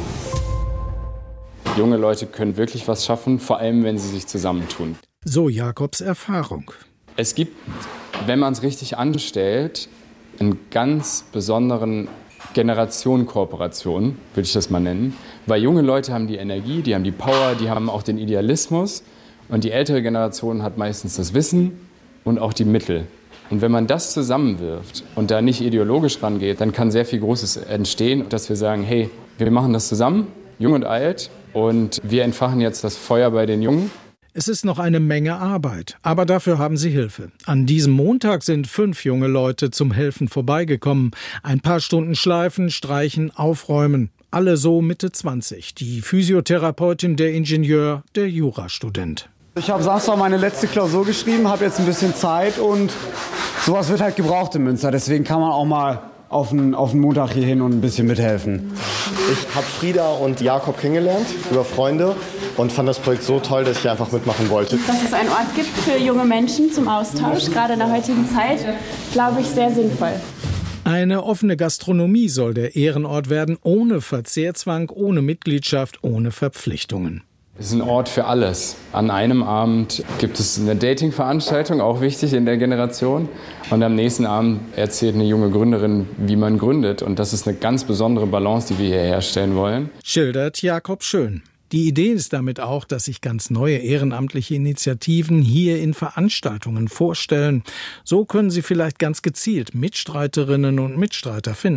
Junge Leute können wirklich was schaffen, vor allem wenn sie sich zusammentun. So Jakobs Erfahrung. Es gibt, wenn man es richtig anstellt, einen ganz besonderen Generationenkooperation, würde ich das mal nennen. Weil junge Leute haben die Energie, die haben die Power, die haben auch den Idealismus. Und die ältere Generation hat meistens das Wissen und auch die Mittel. Und wenn man das zusammenwirft und da nicht ideologisch rangeht, dann kann sehr viel Großes entstehen, dass wir sagen, hey, wir machen das zusammen, jung und alt, und wir entfachen jetzt das Feuer bei den Jungen. Es ist noch eine Menge Arbeit, aber dafür haben sie Hilfe. An diesem Montag sind fünf junge Leute zum Helfen vorbeigekommen. Ein paar Stunden schleifen, streichen, aufräumen. Alle so Mitte zwanzig. Die Physiotherapeutin, der Ingenieur, der Jurastudent. Ich habe Samstag meine letzte Klausur geschrieben, habe jetzt ein bisschen Zeit und sowas wird halt gebraucht in Münster. Deswegen kann man auch mal auf den, auf den Montag hier hin und ein bisschen mithelfen. Ich habe Frieda und Jakob kennengelernt über Freunde und fand das Projekt so toll, dass ich einfach mitmachen wollte. Dass es einen Ort gibt für junge Menschen zum Austausch, gerade in der heutigen Zeit, glaube ich, sehr sinnvoll. Eine offene Gastronomie soll der Ehrenort werden, ohne Verzehrzwang, ohne Mitgliedschaft, ohne Verpflichtungen. Es ist ein Ort für alles. An einem Abend gibt es eine Dating-Veranstaltung, auch wichtig in der Generation. Und am nächsten Abend erzählt eine junge Gründerin, wie man gründet. Und das ist eine ganz besondere Balance, die wir hier herstellen wollen. Schildert Jakob Schön. Die Idee ist damit auch, dass sich ganz neue ehrenamtliche Initiativen hier in Veranstaltungen vorstellen. So können sie vielleicht ganz gezielt Mitstreiterinnen und Mitstreiter finden.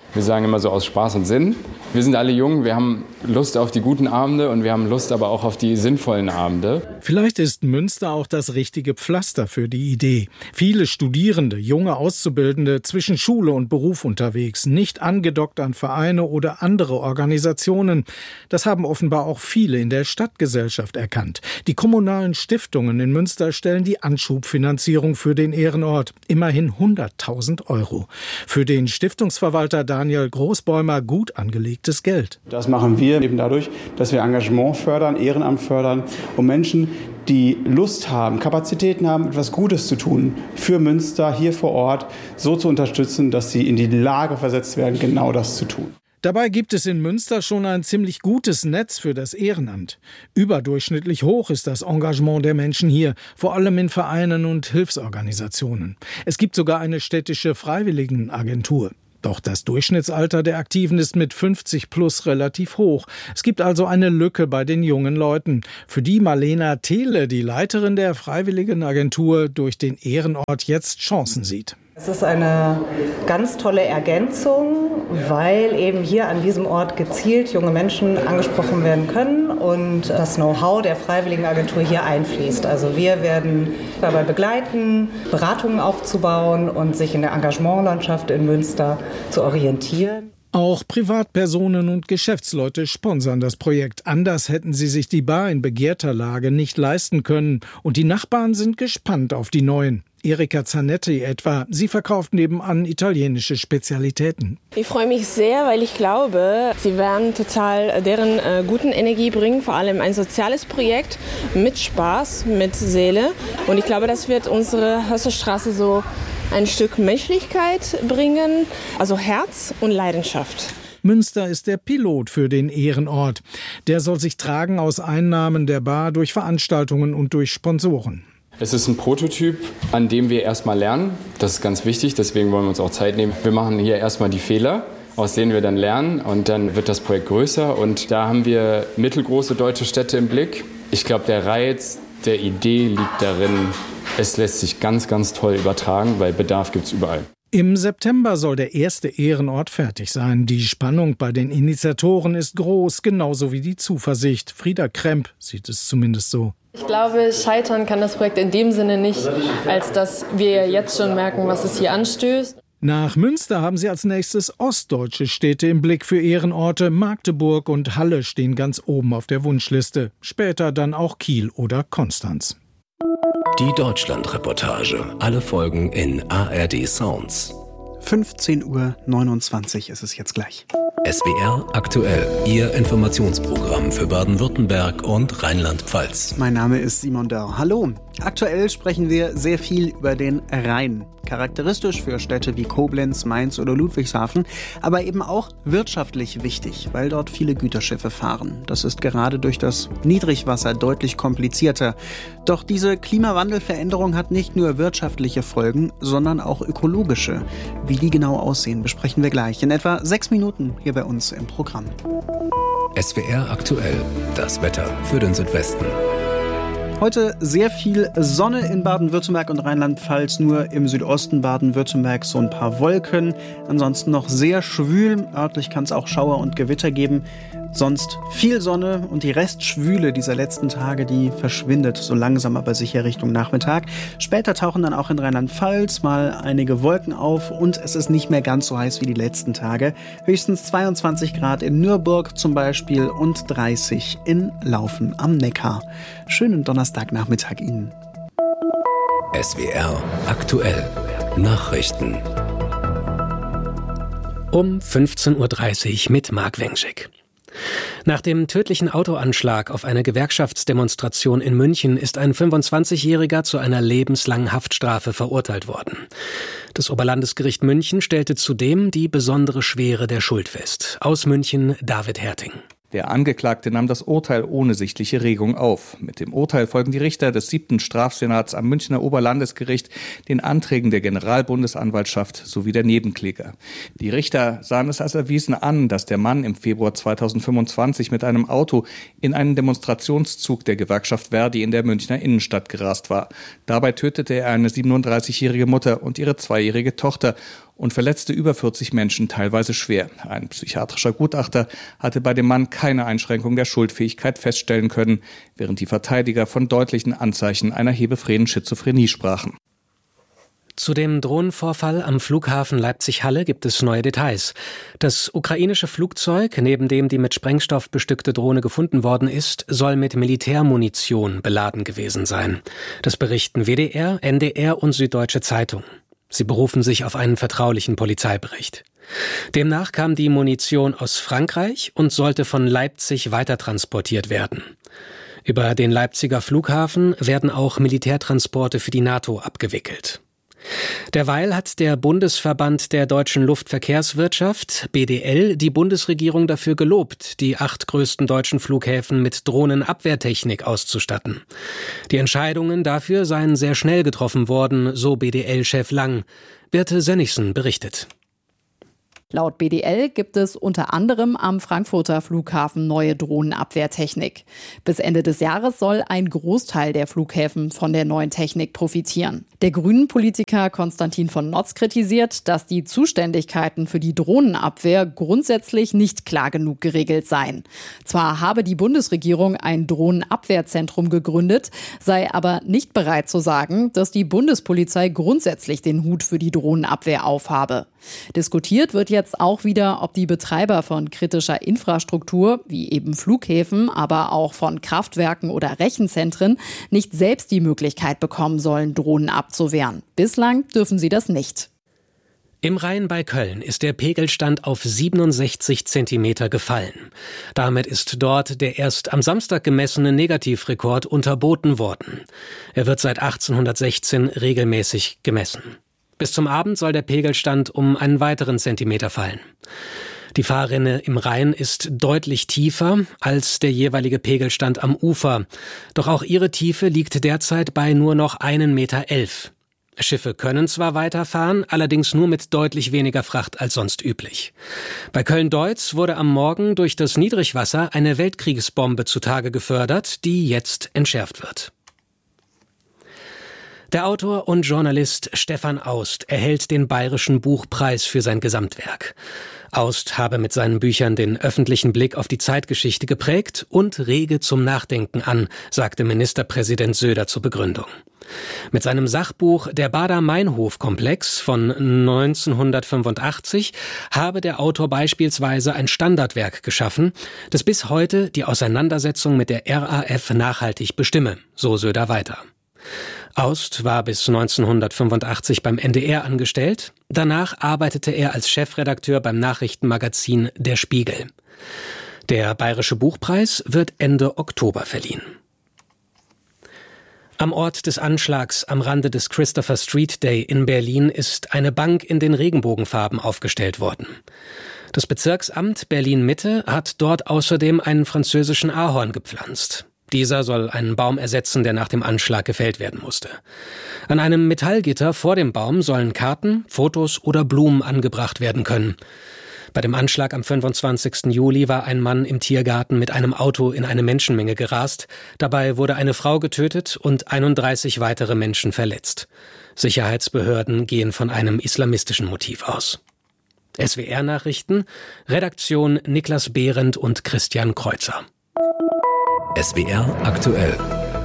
Wir sagen immer so aus Spaß und Sinn. Wir sind alle jung, wir haben Lust auf die guten Abende und wir haben Lust aber auch auf die sinnvollen Abende. Vielleicht ist Münster auch das richtige Pflaster für die Idee. Viele Studierende, junge Auszubildende zwischen Schule und Beruf unterwegs, nicht angedockt an Vereine oder andere Organisationen. Das haben offenbar auch viele in der Stadtgesellschaft erkannt. Die kommunalen Stiftungen in Münster stellen die Anschubfinanzierung für den Ehrenort. Immerhin hunderttausend Euro. Für den Stiftungsverwalter Daniel Großbäumer gut angelegtes Geld. Das machen wir eben dadurch, dass wir Engagement fördern, Ehrenamt fördern, um Menschen, die Lust haben, Kapazitäten haben, etwas Gutes zu tun, für Münster hier vor Ort so zu unterstützen, dass sie in die Lage versetzt werden, genau das zu tun. Dabei gibt es in Münster schon ein ziemlich gutes Netz für das Ehrenamt. Überdurchschnittlich hoch ist das Engagement der Menschen hier, vor allem in Vereinen und Hilfsorganisationen. Es gibt sogar eine städtische Freiwilligenagentur. Doch das Durchschnittsalter der Aktiven ist mit fünfzig plus relativ hoch. Es gibt also eine Lücke bei den jungen Leuten, für die Marlena Thiele, die Leiterin der Freiwilligenagentur, durch den Ehrenort jetzt Chancen sieht. Es ist eine ganz tolle Ergänzung, weil eben hier an diesem Ort gezielt junge Menschen angesprochen werden können und das Know-how der Freiwilligenagentur hier einfließt. Also wir werden dabei begleiten, Beratungen aufzubauen und sich in der Engagementlandschaft in Münster zu orientieren. Auch Privatpersonen und Geschäftsleute sponsern das Projekt. Anders hätten sie sich die Bar in begehrter Lage nicht leisten können. Und die Nachbarn sind gespannt auf die neuen. Erika Zanetti etwa. Sie verkauft nebenan italienische Spezialitäten. Ich freue mich sehr, weil ich glaube, sie werden total deren äh, guten Energie bringen. Vor allem ein soziales Projekt mit Spaß, mit Seele. Und ich glaube, das wird unsere Hösserstraße so ein Stück Menschlichkeit bringen, also Herz und Leidenschaft. Münster ist der Pilot für den Ehrenort. Der soll sich tragen aus Einnahmen der Bar durch Veranstaltungen und durch Sponsoren. Es ist ein Prototyp, an dem wir erstmal lernen. Das ist ganz wichtig, deswegen wollen wir uns auch Zeit nehmen. Wir machen hier erstmal die Fehler, aus denen wir dann lernen, und dann wird das Projekt größer. Und da haben wir mittelgroße deutsche Städte im Blick. Ich glaube, der Reiz der Idee liegt darin, es lässt sich ganz, ganz toll übertragen, weil Bedarf gibt es überall. Im September soll der erste Ehrenort fertig sein. Die Spannung bei den Initiatoren ist groß, genauso wie die Zuversicht. Frieda Kremp sieht es zumindest so. Ich glaube, scheitern kann das Projekt in dem Sinne nicht, als dass wir jetzt schon merken, was es hier anstößt. Nach Münster haben sie als nächstes ostdeutsche Städte im Blick für Ehrenorte. Magdeburg und Halle stehen ganz oben auf der Wunschliste. Später dann auch Kiel oder Konstanz. Die Deutschlandreportage. Alle Folgen in A R D Sounds. fünfzehn Uhr neunundzwanzig ist es jetzt gleich. S W R aktuell, Ihr Informationsprogramm für Baden-Württemberg und Rheinland-Pfalz. Mein Name ist Simon Dörr. Hallo. Aktuell sprechen wir sehr viel über den Rhein. Charakteristisch für Städte wie Koblenz, Mainz oder Ludwigshafen, aber eben auch wirtschaftlich wichtig, weil dort viele Güterschiffe fahren. Das ist gerade durch das Niedrigwasser deutlich komplizierter. Doch diese Klimawandelveränderung hat nicht nur wirtschaftliche Folgen, sondern auch ökologische. Wie die genau aussehen, besprechen wir gleich in etwa sechs Minuten hier bei uns im Programm. S W R aktuell, das Wetter für den Südwesten. Heute sehr viel Sonne in Baden-Württemberg und Rheinland-Pfalz, nur im Südosten Baden-Württembergs so ein paar Wolken. Ansonsten noch sehr schwül, örtlich kann es auch Schauer und Gewitter geben. Sonst viel Sonne und die Restschwüle dieser letzten Tage, die verschwindet so langsam aber sicher Richtung Nachmittag. Später tauchen dann auch in Rheinland-Pfalz mal einige Wolken auf und es ist nicht mehr ganz so heiß wie die letzten Tage. Höchstens zweiundzwanzig Grad in Nürburg zum Beispiel und dreißig in Laufen am Neckar. Schönen Donnerstagnachmittag Ihnen. S W R aktuell Nachrichten. Um fünfzehn Uhr dreißig mit Marc Wengschik. Nach dem tödlichen Autoanschlag auf eine Gewerkschaftsdemonstration in München ist ein fünfundzwanzigjähriger zu einer lebenslangen Haftstrafe verurteilt worden. Das Oberlandesgericht München stellte zudem die besondere Schwere der Schuld fest. Aus München David Herting. Der Angeklagte nahm das Urteil ohne sichtliche Regung auf. Mit dem Urteil folgen die Richter des siebten Strafsenats am Münchner Oberlandesgericht den Anträgen der Generalbundesanwaltschaft sowie der Nebenkläger. Die Richter sahen es als erwiesen an, dass der Mann im Februar zweitausendfünfundzwanzig mit einem Auto in einen Demonstrationszug der Gewerkschaft Verdi in der Münchner Innenstadt gerast war. Dabei tötete er eine siebenunddreißigjährige Mutter und ihre zweijährige Tochter und verletzte über vierzig Menschen, teilweise schwer. Ein psychiatrischer Gutachter hatte bei dem Mann keine Einschränkung der Schuldfähigkeit feststellen können, während die Verteidiger von deutlichen Anzeichen einer hebephrenen Schizophrenie sprachen. Zu dem Drohnenvorfall am Flughafen Leipzig-Halle gibt es neue Details. Das ukrainische Flugzeug, neben dem die mit Sprengstoff bestückte Drohne gefunden worden ist, soll mit Militärmunition beladen gewesen sein. Das berichten W D R, N D R und Süddeutsche Zeitung. Sie berufen sich auf einen vertraulichen Polizeibericht. Demnach kam die Munition aus Frankreich und sollte von Leipzig weitertransportiert werden. Über den Leipziger Flughafen werden auch Militärtransporte für die NATO abgewickelt. Derweil hat der Bundesverband der deutschen Luftverkehrswirtschaft, B D L, die Bundesregierung dafür gelobt, die acht größten deutschen Flughäfen mit Drohnenabwehrtechnik auszustatten. Die Entscheidungen dafür seien sehr schnell getroffen worden, so B D L-Chef Lang. Birte Sönnigsen berichtet. Laut B D L gibt es unter anderem am Frankfurter Flughafen neue Drohnenabwehrtechnik. Bis Ende des Jahres soll ein Großteil der Flughäfen von der neuen Technik profitieren. Der Grünen-Politiker Konstantin von Notz kritisiert, dass die Zuständigkeiten für die Drohnenabwehr grundsätzlich nicht klar genug geregelt seien. Zwar habe die Bundesregierung ein Drohnenabwehrzentrum gegründet, sei aber nicht bereit zu sagen, dass die Bundespolizei grundsätzlich den Hut für die Drohnenabwehr aufhabe. Diskutiert wird jetzt auch wieder, ob die Betreiber von kritischer Infrastruktur, wie eben Flughäfen, aber auch von Kraftwerken oder Rechenzentren, nicht selbst die Möglichkeit bekommen sollen, Drohnen abzuwehren. Bislang dürfen sie das nicht. Im Rhein bei Köln ist der Pegelstand auf siebenundsechzig Zentimeter gefallen. Damit ist dort der erst am Samstag gemessene Negativrekord unterboten worden. Er wird seit achtzehnhundertsechzehn regelmäßig gemessen. Bis zum Abend soll der Pegelstand um einen weiteren Zentimeter fallen. Die Fahrrinne im Rhein ist deutlich tiefer als der jeweilige Pegelstand am Ufer. Doch auch ihre Tiefe liegt derzeit bei nur noch einen Meter elf. Schiffe können zwar weiterfahren, allerdings nur mit deutlich weniger Fracht als sonst üblich. Bei Köln-Deutz wurde am Morgen durch das Niedrigwasser eine Weltkriegsbombe zutage gefördert, die jetzt entschärft wird. Der Autor und Journalist Stefan Aust erhält den Bayerischen Buchpreis für sein Gesamtwerk. Aust habe mit seinen Büchern den öffentlichen Blick auf die Zeitgeschichte geprägt und rege zum Nachdenken an, sagte Ministerpräsident Söder zur Begründung. Mit seinem Sachbuch Der Baader-Meinhof-Komplex von neunzehnhundertfünfundachtzig habe der Autor beispielsweise ein Standardwerk geschaffen, das bis heute die Auseinandersetzung mit der R A F nachhaltig bestimme, so Söder weiter. Aust war bis neunzehnhundertfünfundachtzig beim N D R angestellt. Danach arbeitete er als Chefredakteur beim Nachrichtenmagazin Der Spiegel. Der Bayerische Buchpreis wird Ende Oktober verliehen. Am Ort des Anschlags am Rande des Christopher Street Day in Berlin ist eine Bank in den Regenbogenfarben aufgestellt worden. Das Bezirksamt Berlin-Mitte hat dort außerdem einen französischen Ahorn gepflanzt. Dieser soll einen Baum ersetzen, der nach dem Anschlag gefällt werden musste. An einem Metallgitter vor dem Baum sollen Karten, Fotos oder Blumen angebracht werden können. Bei dem Anschlag am fünfundzwanzigsten Juli war ein Mann im Tiergarten mit einem Auto in eine Menschenmenge gerast. Dabei wurde eine Frau getötet und einunddreißig weitere Menschen verletzt. Sicherheitsbehörden gehen von einem islamistischen Motiv aus. S W R-Nachrichten, Redaktion Niklas Behrendt und Christian Kreuzer. S W R aktuell.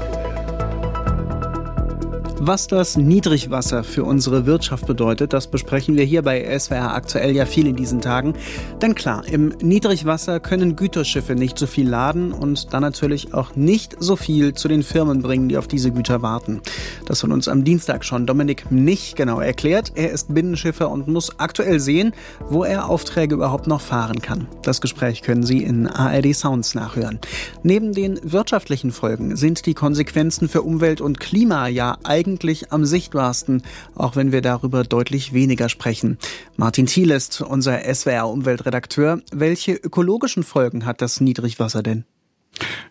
Was das Niedrigwasser für unsere Wirtschaft bedeutet, das besprechen wir hier bei S W R aktuell ja viel in diesen Tagen. Denn klar, im Niedrigwasser können Güterschiffe nicht so viel laden und dann natürlich auch nicht so viel zu den Firmen bringen, die auf diese Güter warten. Das hat uns am Dienstag schon Dominik Mnich genau erklärt. Er ist Binnenschiffer und muss aktuell sehen, wo er Aufträge überhaupt noch fahren kann. Das Gespräch können Sie in A R D Sounds nachhören. Neben den wirtschaftlichen Folgen sind die Konsequenzen für Umwelt und Klima ja eigentlich Eigentlich am sichtbarsten, auch wenn wir darüber deutlich weniger sprechen. Martin Thiel ist unser S W R-Umweltredakteur. Welche ökologischen Folgen hat das Niedrigwasser denn?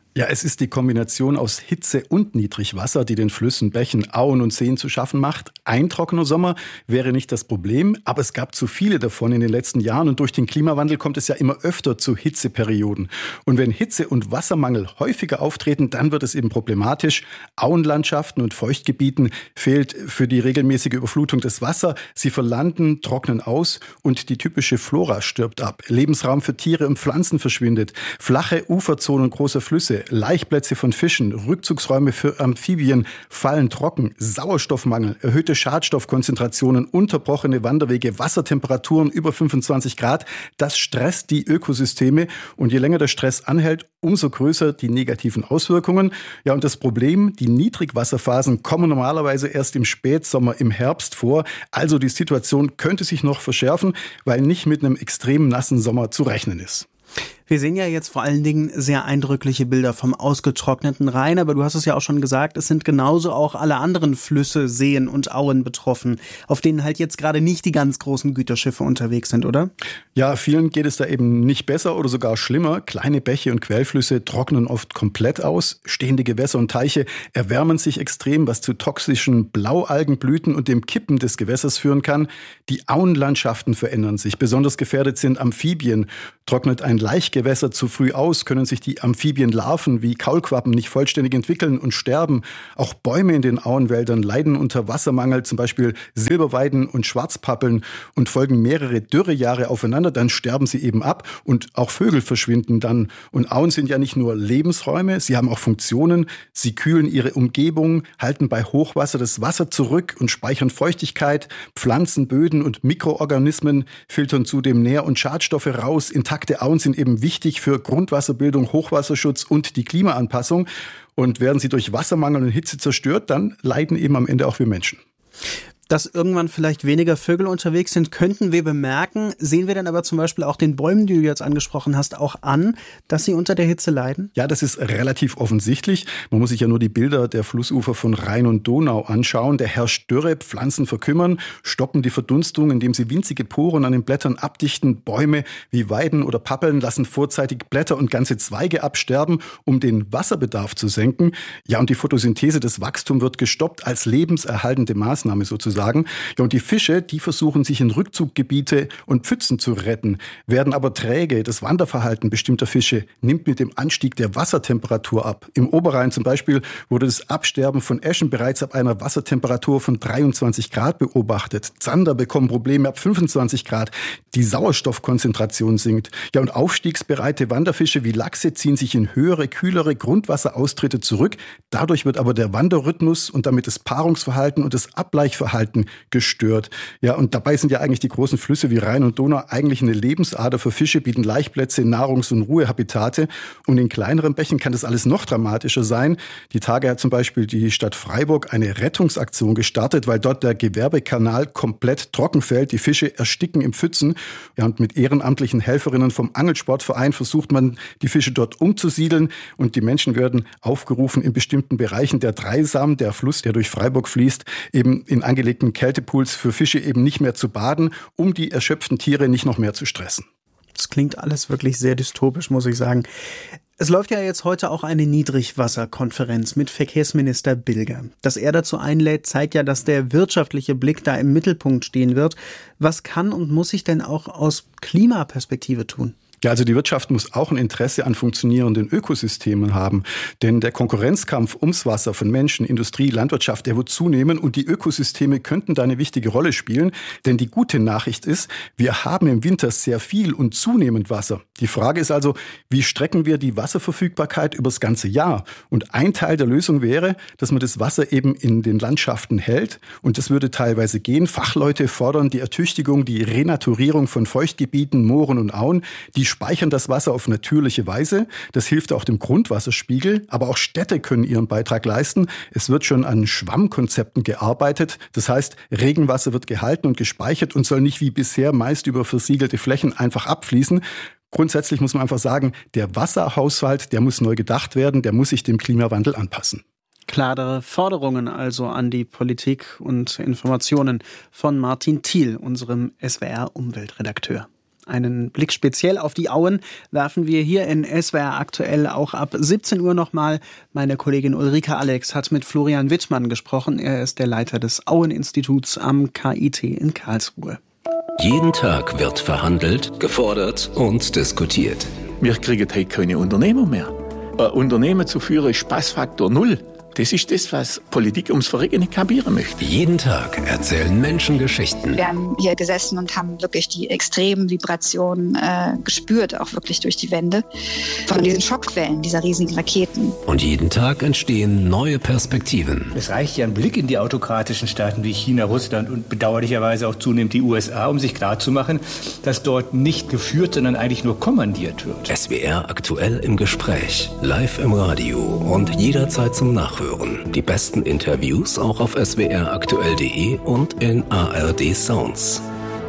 Ja, es ist die Kombination aus Hitze und Niedrigwasser, die den Flüssen, Bächen, Auen und Seen zu schaffen macht. Ein trockener Sommer wäre nicht das Problem, aber es gab zu viele davon in den letzten Jahren und durch den Klimawandel kommt es ja immer öfter zu Hitzeperioden. Und wenn Hitze- und Wassermangel häufiger auftreten, dann wird es eben problematisch. Auenlandschaften und Feuchtgebieten fehlt für die regelmäßige Überflutung das Wasser. Sie verlanden, trocknen aus und die typische Flora stirbt ab. Lebensraum für Tiere und Pflanzen verschwindet. Flache Uferzonen großer Flüsse, Laichplätze von Fischen, Rückzugsräume für Amphibien fallen trocken, Sauerstoffmangel, erhöhte Schadstoffkonzentrationen, unterbrochene Wanderwege, Wassertemperaturen über fünfundzwanzig Grad. Das stresst die Ökosysteme und je länger der Stress anhält, umso größer die negativen Auswirkungen. Ja, und das Problem, die Niedrigwasserphasen kommen normalerweise erst im Spätsommer, im Herbst vor. Also die Situation könnte sich noch verschärfen, weil nicht mit einem extrem nassen Sommer zu rechnen ist. Wir sehen ja jetzt vor allen Dingen sehr eindrückliche Bilder vom ausgetrockneten Rhein, aber du hast es ja auch schon gesagt, es sind genauso auch alle anderen Flüsse, Seen und Auen betroffen, auf denen halt jetzt gerade nicht die ganz großen Güterschiffe unterwegs sind, oder? Ja, vielen geht es da eben nicht besser oder sogar schlimmer. Kleine Bäche und Quellflüsse trocknen oft komplett aus. Stehende Gewässer und Teiche erwärmen sich extrem, was zu toxischen Blaualgenblüten und dem Kippen des Gewässers führen kann. Die Auenlandschaften verändern sich. Besonders gefährdet sind Amphibien. Trocknet ein Laichgewässer zu früh aus, können sich die Amphibienlarven wie Kaulquappen nicht vollständig entwickeln und sterben. Auch Bäume in den Auenwäldern leiden unter Wassermangel, zum Beispiel Silberweiden und Schwarzpappeln, und folgen mehrere Dürrejahre aufeinander, dann sterben sie eben ab und auch Vögel verschwinden dann. Und Auen sind ja nicht nur Lebensräume, sie haben auch Funktionen. Sie kühlen ihre Umgebung, halten bei Hochwasser das Wasser zurück und speichern Feuchtigkeit. Pflanzen, Böden und Mikroorganismen filtern zudem Nähr- und Schadstoffe raus. Intakte Auen sind eben wichtig für Grundwasserbildung, Hochwasserschutz und die Klimaanpassung. Und werden sie durch Wassermangel und Hitze zerstört, dann leiden eben am Ende auch wir Menschen. Dass irgendwann vielleicht weniger Vögel unterwegs sind, könnten wir bemerken. Sehen wir dann aber zum Beispiel auch den Bäumen, die du jetzt angesprochen hast, auch an, dass sie unter der Hitze leiden? Ja, das ist relativ offensichtlich. Man muss sich ja nur die Bilder der Flussufer von Rhein und Donau anschauen. Da herrscht Dürre, Pflanzen verkümmern, stoppen die Verdunstung, indem sie winzige Poren an den Blättern abdichten. Bäume wie Weiden oder Pappeln lassen vorzeitig Blätter und ganze Zweige absterben, um den Wasserbedarf zu senken. Ja, und die Photosynthese, das Wachstum wird gestoppt als lebenserhaltende Maßnahme sozusagen. Sagen. Ja, und die Fische, die versuchen sich in Rückzuggebiete und Pfützen zu retten, werden aber träge. Das Wanderverhalten bestimmter Fische nimmt mit dem Anstieg der Wassertemperatur ab. Im Oberrhein zum Beispiel wurde das Absterben von Äschen bereits ab einer Wassertemperatur von dreiundzwanzig Grad beobachtet. Zander bekommen Probleme ab fünfundzwanzig Grad. Die Sauerstoffkonzentration sinkt. Ja, und aufstiegsbereite Wanderfische wie Lachse ziehen sich in höhere, kühlere Grundwasseraustritte zurück. Dadurch wird aber der Wanderrhythmus und damit das Paarungsverhalten und das Abbleichverhalten gestört. Ja, und dabei sind ja eigentlich die großen Flüsse wie Rhein und Donau eigentlich eine Lebensader für Fische, bieten Laichplätze, Nahrungs- und Ruhehabitate. Und in kleineren Bächen kann das alles noch dramatischer sein. Die Tage hat zum Beispiel die Stadt Freiburg eine Rettungsaktion gestartet, weil dort der Gewerbekanal komplett trocken fällt. Die Fische ersticken im Pfützen. Ja, und mit ehrenamtlichen Helferinnen vom Angelsportverein versucht man, die Fische dort umzusiedeln. Und die Menschen werden aufgerufen, in bestimmten Bereichen der Dreisam, der Fluss, der durch Freiburg fließt, eben in angelegten Kältepools für Fische eben nicht mehr zu baden, um die erschöpften Tiere nicht noch mehr zu stressen. Das klingt alles wirklich sehr dystopisch, muss ich sagen. Es läuft ja jetzt heute auch eine Niedrigwasserkonferenz mit Verkehrsminister Bilger. Dass er dazu einlädt, zeigt ja, dass der wirtschaftliche Blick da im Mittelpunkt stehen wird. Was kann und muss sich denn auch aus Klimaperspektive tun? Ja, also die Wirtschaft muss auch ein Interesse an funktionierenden Ökosystemen haben. Denn der Konkurrenzkampf ums Wasser von Menschen, Industrie, Landwirtschaft, der wird zunehmen und die Ökosysteme könnten da eine wichtige Rolle spielen. Denn die gute Nachricht ist, wir haben im Winter sehr viel und zunehmend Wasser. Die Frage ist also, wie strecken wir die Wasserverfügbarkeit übers ganze Jahr? Und ein Teil der Lösung wäre, dass man das Wasser eben in den Landschaften hält. Und das würde teilweise gehen. Fachleute fordern die Ertüchtigung, die Renaturierung von Feuchtgebieten, Mooren und Auen. Die speichern das Wasser auf natürliche Weise. Das hilft auch dem Grundwasserspiegel. Aber auch Städte können ihren Beitrag leisten. Es wird schon an Schwammkonzepten gearbeitet. Das heißt, Regenwasser wird gehalten und gespeichert und soll nicht wie bisher meist über versiegelte Flächen einfach abfließen. Grundsätzlich muss man einfach sagen, der Wasserhaushalt, der muss neu gedacht werden, der muss sich dem Klimawandel anpassen. Klarere Forderungen also an die Politik und Informationen von Martin Thiel, unserem S W R-Umweltredakteur. Einen Blick speziell auf die Auen werfen wir hier in S W R aktuell auch ab siebzehn Uhr nochmal. Meine Kollegin Ulrike Alex hat mit Florian Wittmann gesprochen. Er ist der Leiter des Aueninstituts am K I T in Karlsruhe. Jeden Tag wird verhandelt, gefordert und diskutiert. Wir kriegen heute keine Unternehmer mehr. Ein Unternehmen zu führen ist Spaßfaktor null. Das ist das, was Politik ums Verrecken nicht kapieren möchte. Jeden Tag erzählen Menschen Geschichten. Wir haben hier gesessen und haben wirklich die extremen Vibrationen äh, gespürt, auch wirklich durch die Wände, von diesen Schockwellen, dieser riesigen Raketen. Und jeden Tag entstehen neue Perspektiven. Es reicht ja ein Blick in die autokratischen Staaten wie China, Russland und bedauerlicherweise auch zunehmend die U S A, um sich klarzumachen, dass dort nicht geführt, sondern eigentlich nur kommandiert wird. S W R aktuell im Gespräch, live im Radio und jederzeit zum Nachhören. Die besten Interviews auch auf s w r aktuell punkt d e und in A R D Sounds.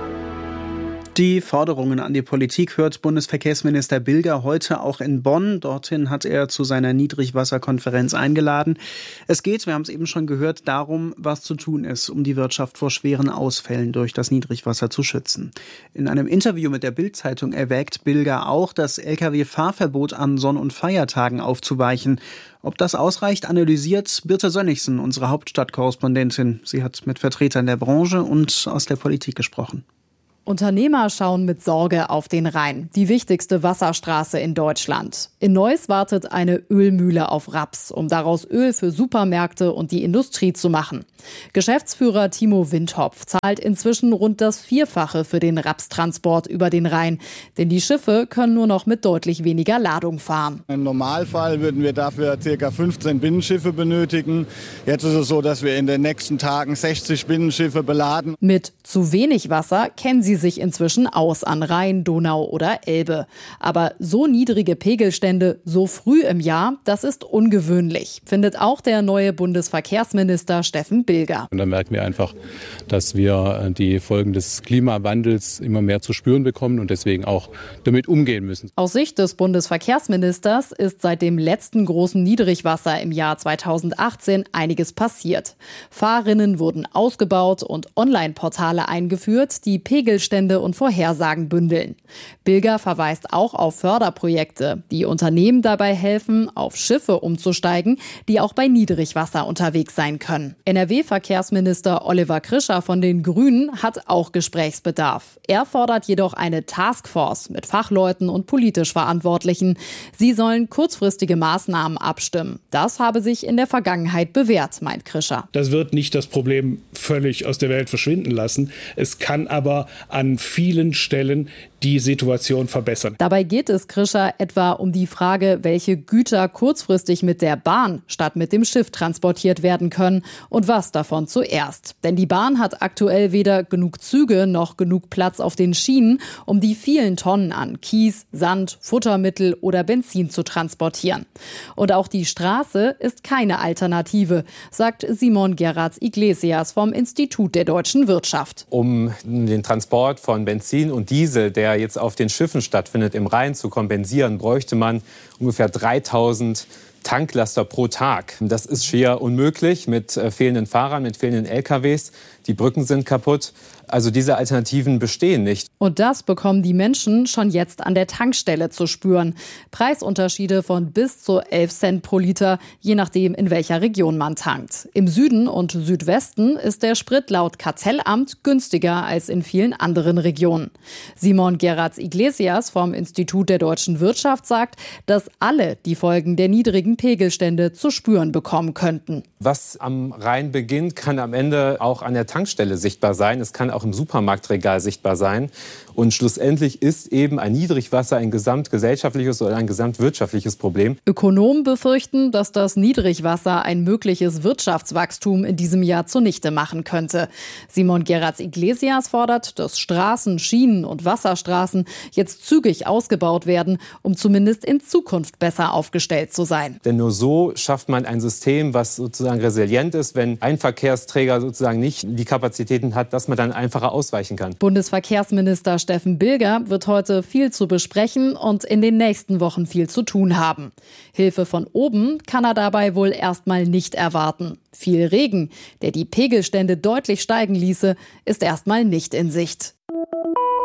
Die Forderungen an die Politik hört Bundesverkehrsminister Bilger heute auch in Bonn. Dorthin hat er zu seiner Niedrigwasserkonferenz eingeladen. Es geht, wir haben es eben schon gehört, darum, was zu tun ist, um die Wirtschaft vor schweren Ausfällen durch das Niedrigwasser zu schützen. In einem Interview mit der Bild-Zeitung erwägt Bilger auch, das L K W-Fahrverbot an Sonn- und Feiertagen aufzuweichen. Ob das ausreicht, analysiert Birte Sönnigsen, unsere Hauptstadtkorrespondentin. Sie hat mit Vertretern der Branche und aus der Politik gesprochen. Unternehmer schauen mit Sorge auf den Rhein, die wichtigste Wasserstraße in Deutschland. In Neuss wartet eine Ölmühle auf Raps, um daraus Öl für Supermärkte und die Industrie zu machen. Geschäftsführer Timo Windhopf zahlt inzwischen rund das Vierfache für den Rapstransport über den Rhein, denn die Schiffe können nur noch mit deutlich weniger Ladung fahren. Im Normalfall würden wir dafür ca. fünfzehn Binnenschiffe benötigen. Jetzt ist es so, dass wir in den nächsten Tagen sechzig Binnenschiffe beladen. Mit zu wenig Wasser kennen sie sich inzwischen aus an Rhein, Donau oder Elbe. Aber so niedrige Pegelstände so früh im Jahr, das ist ungewöhnlich, findet auch der neue Bundesverkehrsminister Steffen Bilger. Und da merken wir einfach, dass wir die Folgen des Klimawandels immer mehr zu spüren bekommen und deswegen auch damit umgehen müssen. Aus Sicht des Bundesverkehrsministers ist seit dem letzten großen Niedrigwasser im Jahr zweitausendachtzehn einiges passiert. Fahrrinnen wurden ausgebaut und Online-Portale eingeführt, die Pegelstände und Vorhersagen bündeln. Bilger verweist auch auf Förderprojekte, die Unternehmen dabei helfen, auf Schiffe umzusteigen, die auch bei Niedrigwasser unterwegs sein können. N R W-Verkehrsminister Oliver Krischer von den Grünen hat auch Gesprächsbedarf. Er fordert jedoch eine Taskforce mit Fachleuten und politisch Verantwortlichen. Sie sollen kurzfristige Maßnahmen abstimmen. Das habe sich in der Vergangenheit bewährt, meint Krischer. Das wird nicht das Problem völlig aus der Welt verschwinden lassen. Es kann aber an vielen Stellen die Situation verbessern. Dabei geht es Krischer etwa um die Frage, welche Güter kurzfristig mit der Bahn statt mit dem Schiff transportiert werden können und was davon zuerst. Denn die Bahn hat aktuell weder genug Züge noch genug Platz auf den Schienen, um die vielen Tonnen an Kies, Sand, Futtermittel oder Benzin zu transportieren. Und auch die Straße ist keine Alternative, sagt Simon Gerards-Iglesias vom Institut der deutschen Wirtschaft. Um den Transport von Benzin und Diesel, der jetzt auf den Schiffen stattfindet, im Rhein zu kompensieren, bräuchte man ungefähr dreitausend Tanklaster pro Tag. Das ist schier unmöglich mit äh, fehlenden Fahrern, mit fehlenden L K Ws. Die Brücken sind kaputt. Also diese Alternativen bestehen nicht. Und das bekommen die Menschen schon jetzt an der Tankstelle zu spüren. Preisunterschiede von bis zu elf Cent pro Liter, je nachdem, in welcher Region man tankt. Im Süden und Südwesten ist der Sprit laut Kartellamt günstiger als in vielen anderen Regionen. Simon Gerards-Iglesias vom Institut der deutschen Wirtschaft sagt, dass alle die Folgen der niedrigen Pegelstände zu spüren bekommen könnten. Was am Rhein beginnt, kann am Ende auch an der Tankstelle sichtbar sein. Es kann auch im Supermarktregal sichtbar sein. Und schlussendlich ist eben ein Niedrigwasser ein gesamtgesellschaftliches oder ein gesamtwirtschaftliches Problem. Ökonomen befürchten, dass das Niedrigwasser ein mögliches Wirtschaftswachstum in diesem Jahr zunichte machen könnte. Simon Gerards-Iglesias fordert, dass Straßen, Schienen und Wasserstraßen jetzt zügig ausgebaut werden, um zumindest in Zukunft besser aufgestellt zu sein. Denn nur so schafft man ein System, was sozusagen resilient ist, wenn ein Verkehrsträger sozusagen nicht die Kapazitäten hat, dass man dann einfacher ausweichen kann. Bundesverkehrsminister Steffen Bilger wird heute viel zu besprechen und in den nächsten Wochen viel zu tun haben. Hilfe von oben kann er dabei wohl erstmal nicht erwarten. Viel Regen, der die Pegelstände deutlich steigen ließe, ist erstmal nicht in Sicht.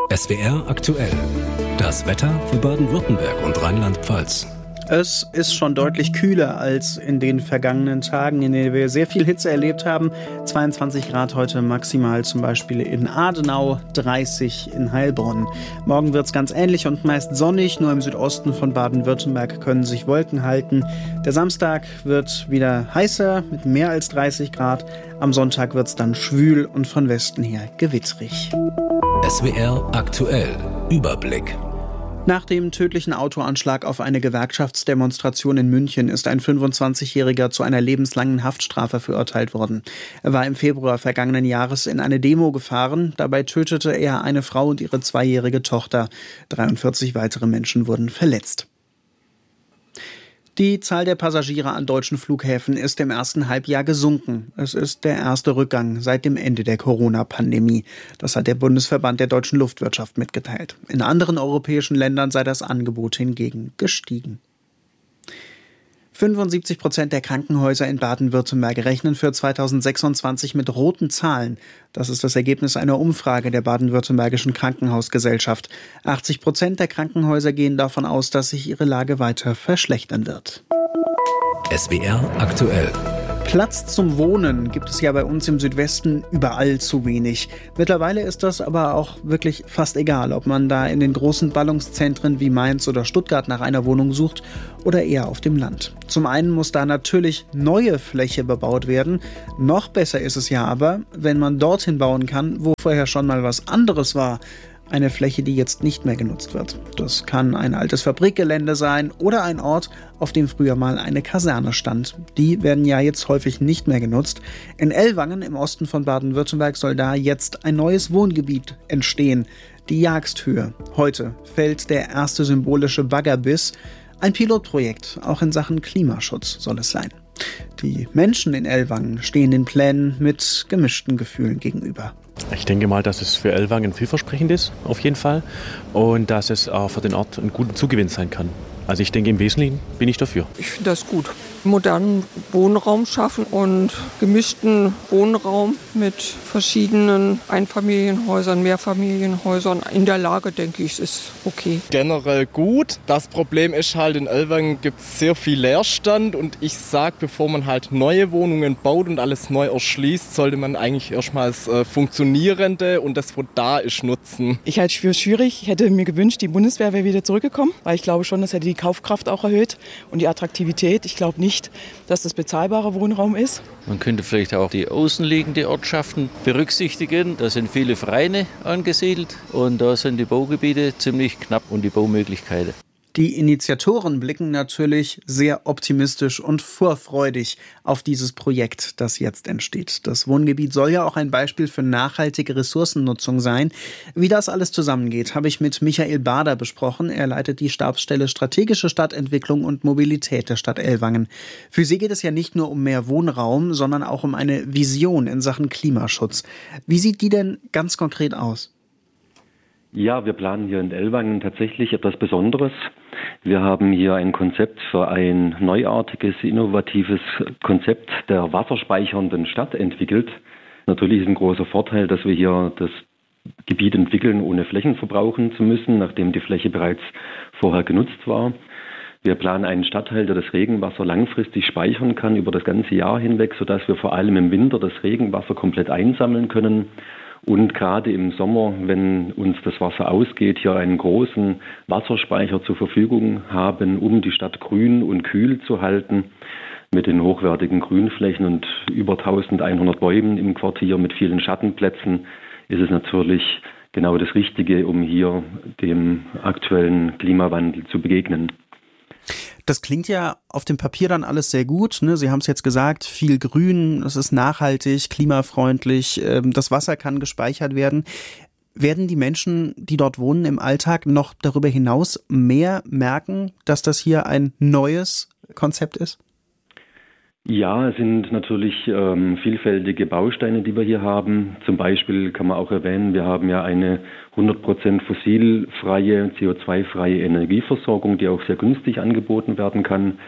S W R aktuell. Das Wetter für Baden-Württemberg und Rheinland-Pfalz. Es ist schon deutlich kühler als in den vergangenen Tagen, in denen wir sehr viel Hitze erlebt haben. zweiundzwanzig Grad heute maximal, zum Beispiel in Adenau, dreißig in Heilbronn. Morgen wird es ganz ähnlich und meist sonnig. Nur im Südosten von Baden-Württemberg können sich Wolken halten. Der Samstag wird wieder heißer mit mehr als dreißig Grad. Am Sonntag wird es dann schwül und von Westen her gewitterig. S W R aktuell. Überblick. Nach dem tödlichen Autoanschlag auf eine Gewerkschaftsdemonstration in München ist ein fünfundzwanzigjähriger zu einer lebenslangen Haftstrafe verurteilt worden. Er war im Februar vergangenen Jahres in eine Demo gefahren. Dabei tötete er eine Frau und ihre zweijährige Tochter. dreiundvierzig weitere Menschen wurden verletzt. Die Zahl der Passagiere an deutschen Flughäfen ist im ersten Halbjahr gesunken. Es ist der erste Rückgang seit dem Ende der Corona-Pandemie. Das hat der Bundesverband der deutschen Luftwirtschaft mitgeteilt. In anderen europäischen Ländern sei das Angebot hingegen gestiegen. fünfundsiebzig Prozent der Krankenhäuser in Baden-Württemberg rechnen für zweitausendsechsundzwanzig mit roten Zahlen. Das ist das Ergebnis einer Umfrage der Baden-Württembergischen Krankenhausgesellschaft. achtzig Prozent der Krankenhäuser gehen davon aus, dass sich ihre Lage weiter verschlechtern wird. S W R aktuell. Platz zum Wohnen gibt es ja bei uns im Südwesten überall zu wenig. Mittlerweile ist das aber auch wirklich fast egal, ob man da in den großen Ballungszentren wie Mainz oder Stuttgart nach einer Wohnung sucht oder eher auf dem Land. Zum einen muss da natürlich neue Fläche bebaut werden. Noch besser ist es ja aber, wenn man dorthin bauen kann, wo vorher schon mal was anderes war. Eine Fläche, die jetzt nicht mehr genutzt wird. Das kann ein altes Fabrikgelände sein oder ein Ort, auf dem früher mal eine Kaserne stand. Die werden ja jetzt häufig nicht mehr genutzt. In Ellwangen im Osten von Baden-Württemberg soll da jetzt ein neues Wohngebiet entstehen. Die Jagsthöhe. Heute fällt der erste symbolische Baggerbiss. Ein Pilotprojekt, auch in Sachen Klimaschutz soll es sein. Die Menschen in Ellwangen stehen den Plänen mit gemischten Gefühlen gegenüber. Ich denke mal, dass es für Ellwangen vielversprechend ist, auf jeden Fall. Und dass es auch für den Ort ein guter Zugewinn sein kann. Also ich denke, im Wesentlichen bin ich dafür. Ich finde das gut. Modernen Wohnraum schaffen und gemischten Wohnraum mit verschiedenen Einfamilienhäusern, Mehrfamilienhäusern. In der Lage, denke ich, ist okay. Generell gut. Das Problem ist halt, in Ellwangen gibt es sehr viel Leerstand. Und ich sage, bevor man halt neue Wohnungen baut und alles neu erschließt, sollte man eigentlich erstmals äh, funktionierende und das, was da ist, nutzen. Ich halte es für schwierig. Ich hätte mir gewünscht, die Bundeswehr wäre wieder zurückgekommen. Weil ich glaube schon, das hätte die Kaufkraft auch erhöht und die Attraktivität. Ich glaube nicht, dass das bezahlbarer Wohnraum ist. Man könnte vielleicht auch die außenliegende Ortschaften berücksichtigen. Da sind viele Vereine angesiedelt und da sind die Baugebiete ziemlich knapp und die Baumöglichkeiten. Die Initiatoren blicken natürlich sehr optimistisch und vorfreudig auf dieses Projekt, das jetzt entsteht. Das Wohngebiet soll ja auch ein Beispiel für nachhaltige Ressourcennutzung sein. Wie das alles zusammengeht, habe ich mit Michael Bader besprochen. Er leitet die Stabsstelle Strategische Stadtentwicklung und Mobilität der Stadt Ellwangen. Für sie geht es ja nicht nur um mehr Wohnraum, sondern auch um eine Vision in Sachen Klimaschutz. Wie sieht die denn ganz konkret aus? Ja, wir planen hier in Ellwangen tatsächlich etwas Besonderes. Wir haben hier ein Konzept für ein neuartiges, innovatives Konzept der wasserspeichernden Stadt entwickelt. Natürlich ist ein großer Vorteil, dass wir hier das Gebiet entwickeln, ohne Flächen verbrauchen zu müssen, nachdem die Fläche bereits vorher genutzt war. Wir planen einen Stadtteil, der das Regenwasser langfristig speichern kann über das ganze Jahr hinweg, sodass wir vor allem im Winter das Regenwasser komplett einsammeln können. Und gerade im Sommer, wenn uns das Wasser ausgeht, hier einen großen Wasserspeicher zur Verfügung haben, um die Stadt grün und kühl zu halten, mit den hochwertigen Grünflächen und über eintausendeinhundert Bäumen im Quartier mit vielen Schattenplätzen, ist es natürlich genau das Richtige, um hier dem aktuellen Klimawandel zu begegnen. Das klingt ja auf dem Papier dann alles sehr gut, ne? Sie haben es jetzt gesagt, viel Grün, es ist nachhaltig, klimafreundlich, das Wasser kann gespeichert werden. Werden die Menschen, die dort wohnen, im Alltag noch darüber hinaus mehr merken, dass das hier ein neues Konzept ist? Ja, es sind natürlich ähm, vielfältige Bausteine, die wir hier haben. Zum Beispiel kann man auch erwähnen, wir haben ja eine hundert Prozent fossilfreie, C O zwei freie Energieversorgung, die auch sehr günstig angeboten werden kann.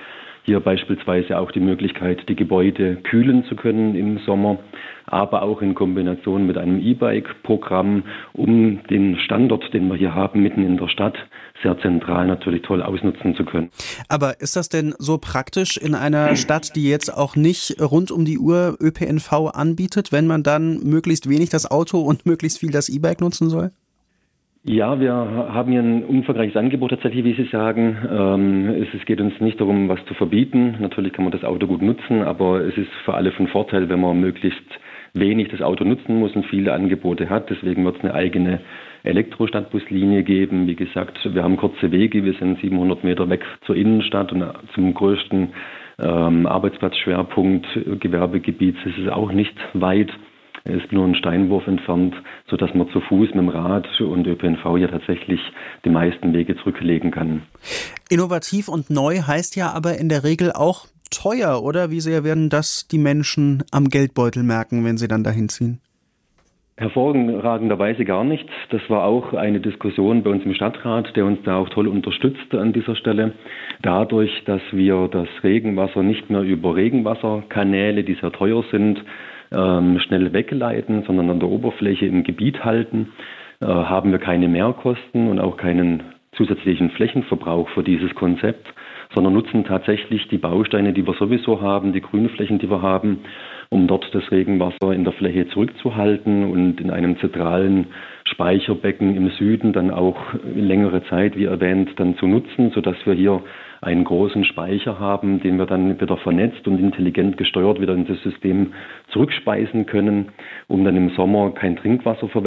Hier beispielsweise auch die Möglichkeit, die Gebäude kühlen zu können im Sommer, aber auch in Kombination mit einem E-Bike-Programm, um den Standort, den wir hier haben, mitten in der Stadt, sehr zentral natürlich toll ausnutzen zu können. Aber ist das denn so praktisch in einer Stadt, die jetzt auch nicht rund um die Uhr Ö P N V anbietet, wenn man dann möglichst wenig das Auto und möglichst viel das E-Bike nutzen soll? Ja, wir haben hier ein umfangreiches Angebot tatsächlich, wie Sie sagen. Ähm, es, es geht uns nicht darum, was zu verbieten. Natürlich kann man das Auto gut nutzen, aber es ist für alle von Vorteil, wenn man möglichst wenig das Auto nutzen muss und viele Angebote hat. Deswegen wird es eine eigene Elektro-Stadtbuslinie geben. Wie gesagt, wir haben kurze Wege. Wir sind siebenhundert Meter weg zur Innenstadt und zum größten ähm, Arbeitsplatzschwerpunkt Gewerbegebiets ist es auch nicht weit. Es ist nur ein Steinwurf entfernt, sodass man zu Fuß mit dem Rad und Ö P N V ja tatsächlich die meisten Wege zurücklegen kann. Innovativ und neu heißt ja aber in der Regel auch teuer, oder? Wie sehr werden das die Menschen am Geldbeutel merken, wenn sie dann dahin ziehen? Hervorragenderweise gar nicht. Das war auch eine Diskussion bei uns im Stadtrat, der uns da auch toll unterstützt an dieser Stelle. Dadurch, dass wir das Regenwasser nicht mehr über Regenwasserkanäle, die sehr teuer sind, ähm, schnell wegleiten, sondern an der Oberfläche im Gebiet halten, äh, haben wir keine Mehrkosten und auch keinen zusätzlichen Flächenverbrauch für dieses Konzept, sondern nutzen tatsächlich die Bausteine, die wir sowieso haben, die Grünflächen, die wir haben, um dort das Regenwasser in der Fläche zurückzuhalten und in einem zentralen Speicherbecken im Süden dann auch längere Zeit, wie erwähnt, dann zu nutzen, sodass wir hier einen großen Speicher haben, den wir dann wieder vernetzt und intelligent gesteuert wieder in das System zurückspeisen können, um dann im Sommer kein Trinkwasser verwenden